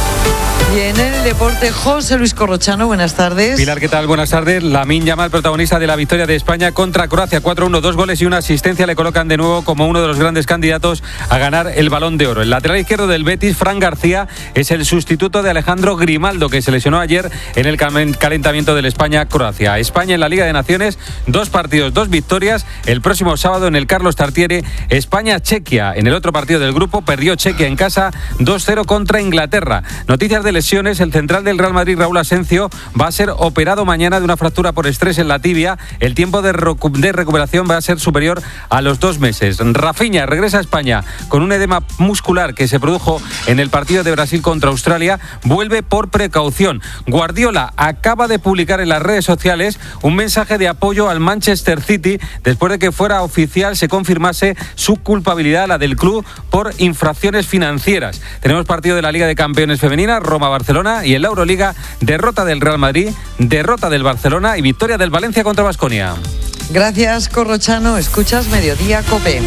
Y en el deporte, José Luis Corrochano, buenas tardes. Pilar, ¿qué tal? Buenas tardes. Lamine Yamal, protagonista de la victoria de España contra Croacia 4-1, 2 goles y una asistencia, le colocan de nuevo como uno de los grandes candidatos a ganar el Balón de Oro. El lateral izquierdo del Betis, Fran García, es el sustituto de Alejandro Grimaldo, que se lesionó ayer en el calentamiento del España-Croacia. España en la Liga de Naciones, 2 partidos, 2 victorias. El próximo sábado en el Carlos Tartiere, España-Chequia. En el otro partido del grupo, perdió Chequia en casa 2-0 contra Inglaterra. Noticias de lesiones, el central del Real Madrid, Raúl Asencio, va a ser operado mañana de una fractura por estrés en la tibia. El tiempo de recuperación va a ser superior a los 2 meses. Rafinha regresa a España con un edema muscular que se produjo en el partido de Brasil contra Australia. Vuelve por precaución. Guardiola acaba de publicar en las redes sociales un mensaje de apoyo al Manchester City después de que fuera oficial, se confirmase su culpabilidad, la del club, por infracciones financieras. Tenemos partido de la Liga de Campeones femenina, Roma-Barcelona, y en la Euroliga, derrota del Real Madrid, derrota del Barcelona y victoria del Valencia contra Baskonia. Gracias, Corrochano. Escuchas Mediodía COPE.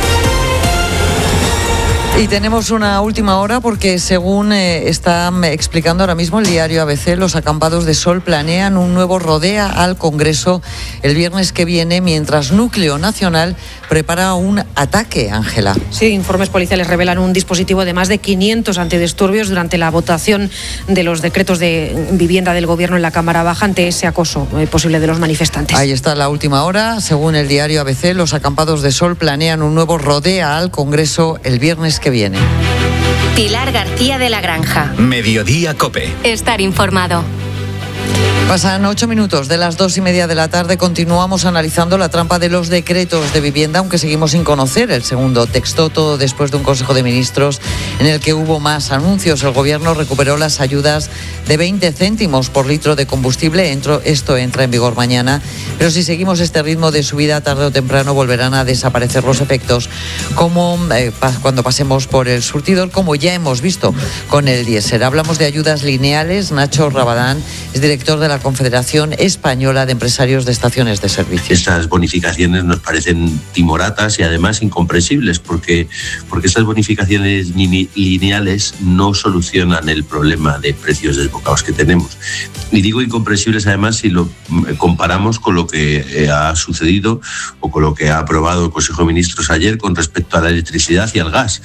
Y tenemos una última hora porque, según está explicando ahora mismo el diario ABC, los acampados de Sol planean un nuevo rodea al Congreso el viernes que viene, mientras Núcleo Nacional prepara un ataque, Ángela. Sí, informes policiales revelan un dispositivo de más de 500 antidisturbios durante la votación de los decretos de vivienda del Gobierno en la Cámara Baja ante ese acoso posible de los manifestantes. Ahí está la última hora. Según el diario ABC, los acampados de Sol planean un nuevo rodea al Congreso el viernes que viene. Pilar García de la Granja. Mediodía COPE. Estar informado. Pasan 8 minutos de las 2:30 de la tarde. Continuamos analizando la trampa de los decretos de vivienda, aunque seguimos sin conocer el segundo texto, todo después de un Consejo de Ministros en el que hubo más anuncios. El Gobierno recuperó las ayudas de 20 céntimos por litro de combustible. Esto entra en vigor mañana, pero si seguimos este ritmo de subida, tarde o temprano volverán a desaparecer los efectos, como cuando pasemos por el surtidor, como ya hemos visto con el diésel. Hablamos de ayudas lineales. Nacho Rabadán es director de la Confederación Española de Empresarios de Estaciones de Servicio. Estas bonificaciones nos parecen timoratas y además incomprensibles porque estas bonificaciones lineales no solucionan el problema de precios desbocados que tenemos. Y digo incomprensibles además si lo comparamos con lo que ha sucedido o con lo que ha aprobado el Consejo de Ministros ayer con respecto a la electricidad y al gas.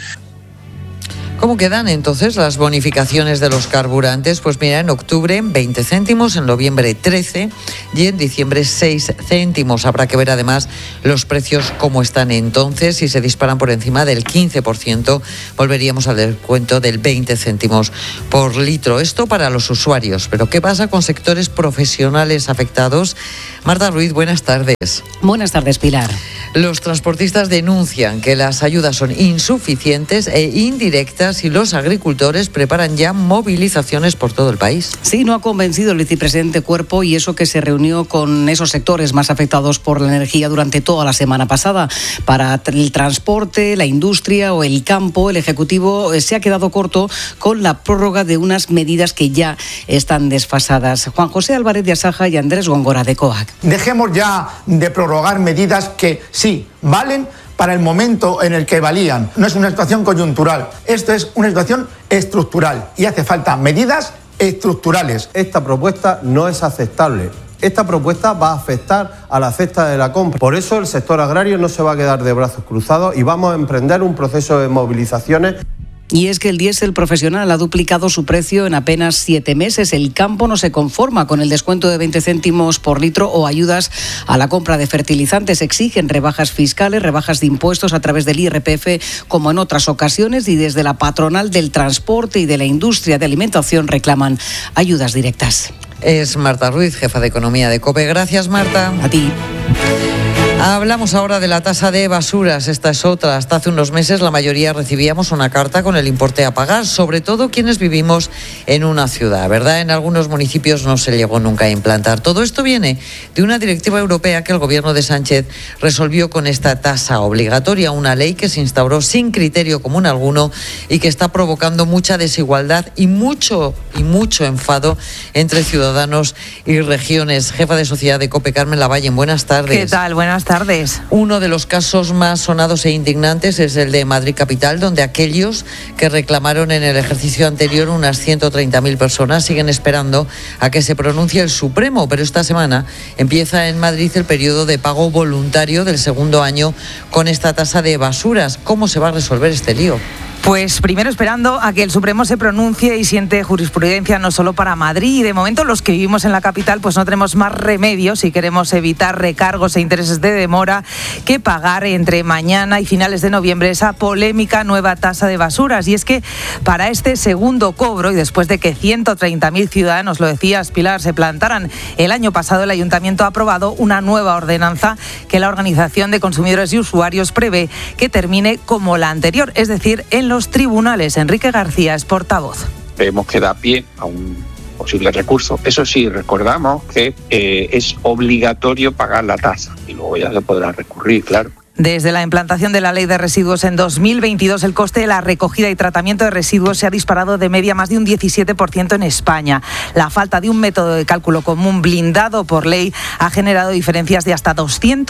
¿Cómo quedan entonces las bonificaciones de los carburantes? Pues mira, en octubre 20 céntimos, en noviembre 13 y en diciembre 6 céntimos. Habrá que ver además los precios cómo están entonces. Si se disparan por encima del 15%, volveríamos al descuento del 20 céntimos por litro. Esto para los usuarios. Pero ¿qué pasa con sectores profesionales afectados? Marta Ruiz, buenas tardes. Buenas tardes, Pilar. Los transportistas denuncian que las ayudas son insuficientes e indirectas y los agricultores preparan ya movilizaciones por todo el país. Sí, no ha convencido el vicepresidente Cuerpo, y eso que se reunió con esos sectores más afectados por la energía durante toda la semana pasada. Para el transporte, la industria o el campo, el Ejecutivo se ha quedado corto con la prórroga de unas medidas que ya están desfasadas. Juan José Álvarez de Asaja y Andrés Góngora de COAC. Dejemos ya de prorrogar medidas que sí valen para el momento en el que valían. No es una situación coyuntural, esto es una situación estructural y hace falta medidas estructurales. Esta propuesta no es aceptable. Esta propuesta va a afectar a la cesta de la compra. Por eso el sector agrario no se va a quedar de brazos cruzados y vamos a emprender un proceso de movilizaciones. Y es que el diésel profesional ha duplicado su precio en apenas 7 meses. El campo no se conforma con el descuento de 20 céntimos por litro o ayudas a la compra de fertilizantes. Exigen rebajas fiscales, rebajas de impuestos a través del IRPF, como en otras ocasiones, y desde la patronal del transporte y de la industria de alimentación reclaman ayudas directas. Es Marta Ruiz, jefa de Economía de COPE. Gracias, Marta. A ti. Hablamos ahora de la tasa de basuras. Esta es otra. Hasta hace unos meses la mayoría recibíamos una carta con el importe a pagar, sobre todo quienes vivimos en una ciudad, ¿verdad? En algunos municipios no se llegó nunca a implantar. Todo esto viene de una directiva europea que el gobierno de Sánchez resolvió con esta tasa obligatoria, una ley que se instauró sin criterio común alguno y que está provocando mucha desigualdad y mucho enfado entre ciudadanos y regiones. Jefa de Sociedad de COPE, Carmen Lavalle, buenas tardes. ¿Qué tal? Buenas tardes. Uno de los casos más sonados e indignantes es el de Madrid Capital, donde aquellos que reclamaron en el ejercicio anterior unas 130.000 personas siguen esperando a que se pronuncie el Supremo, pero esta semana empieza en Madrid el periodo de pago voluntario del segundo año con esta tasa de basuras. ¿Cómo se va a resolver este lío? Pues primero esperando a que el Supremo se pronuncie y siente jurisprudencia no solo para Madrid. Y de momento los que vivimos en la capital pues no tenemos más remedio si queremos evitar recargos e intereses de demora que pagar entre mañana y finales de noviembre esa polémica nueva tasa de basuras. Y es que para este segundo cobro, y después de que 130.000 ciudadanos, lo decías Pilar, se plantaran el año pasado, el Ayuntamiento ha aprobado una nueva ordenanza que la Organización de Consumidores y Usuarios prevé que termine como la anterior, es decir, en los tribunales. Enrique García es portavoz. Creemos que da pie a un posible recurso. Eso sí, recordamos que es obligatorio pagar la tasa y luego ya se podrá recurrir, claro. Desde la implantación de la Ley de Residuos en 2022, el coste de la recogida y tratamiento de residuos se ha disparado de media más de un 17% en España. La falta de un método de cálculo común blindado por ley ha generado diferencias de hasta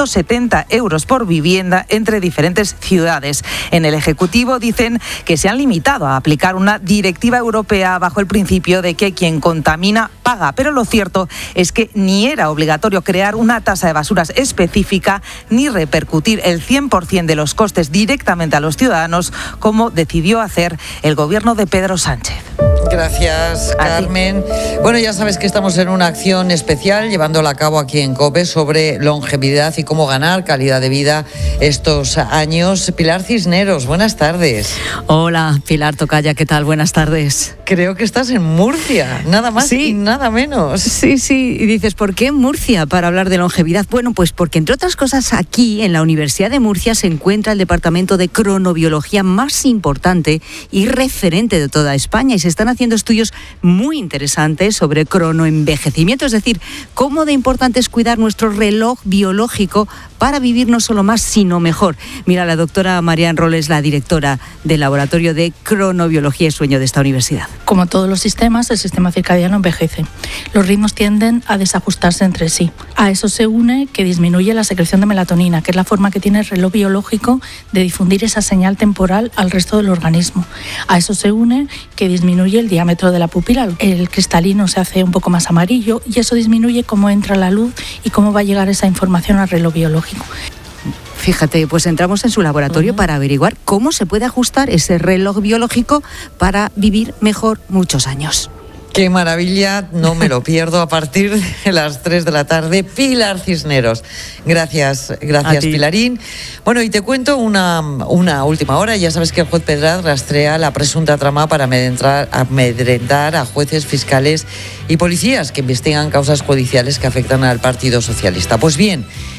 270 euros por vivienda entre diferentes ciudades. En el Ejecutivo dicen que se han limitado a aplicar una directiva europea bajo el principio de que quien contamina paga, pero lo cierto es que ni era obligatorio crear una tasa de basuras específica ni repercutir el el 100% de los costes directamente a los ciudadanos, como decidió hacer el gobierno de Pedro Sánchez. Gracias, Carmen. Bueno, ya sabes que estamos en una acción especial llevándola a cabo aquí en COPE sobre longevidad y cómo ganar calidad de vida estos años. Pilar Cisneros, buenas tardes. Hola, Pilar Tocaya, ¿qué tal? Buenas tardes. Creo que estás en Murcia, nada más y nada menos. Sí, y dices, ¿por qué en Murcia para hablar de longevidad? Bueno, pues porque entre otras cosas aquí en la Universidad de Murcia se encuentra el departamento de cronobiología más importante y referente de toda España, y se están haciendo estudios muy interesantes sobre cronoenvejecimiento, es decir, cómo de importante es cuidar nuestro reloj biológico para vivir no solo más, sino mejor. Mira, la doctora María Roles, la directora del Laboratorio de Cronobiología y Sueño de esta universidad. Como todos los sistemas, el sistema circadiano envejece. Los ritmos tienden a desajustarse entre sí. A eso se une que disminuye la secreción de melatonina, que es la forma que tiene el reloj biológico de difundir esa señal temporal al resto del organismo. A eso se une que disminuye el diámetro de la pupila. El cristalino se hace un poco más amarillo y eso disminuye cómo entra la luz y cómo va a llegar esa información al reloj biológico. Fíjate, pues entramos en su laboratorio para averiguar cómo se puede ajustar ese reloj biológico para vivir mejor muchos años. Qué maravilla, no me lo pierdo a partir de las 3 de la tarde. Pilar Cisneros. Gracias Pilarín. Bueno, y te cuento una última hora. Ya sabes que el juez Pedraz rastrea la presunta trama para amedrentar a jueces, fiscales y policías que investigan causas judiciales que afectan al Partido Socialista. Pues bien,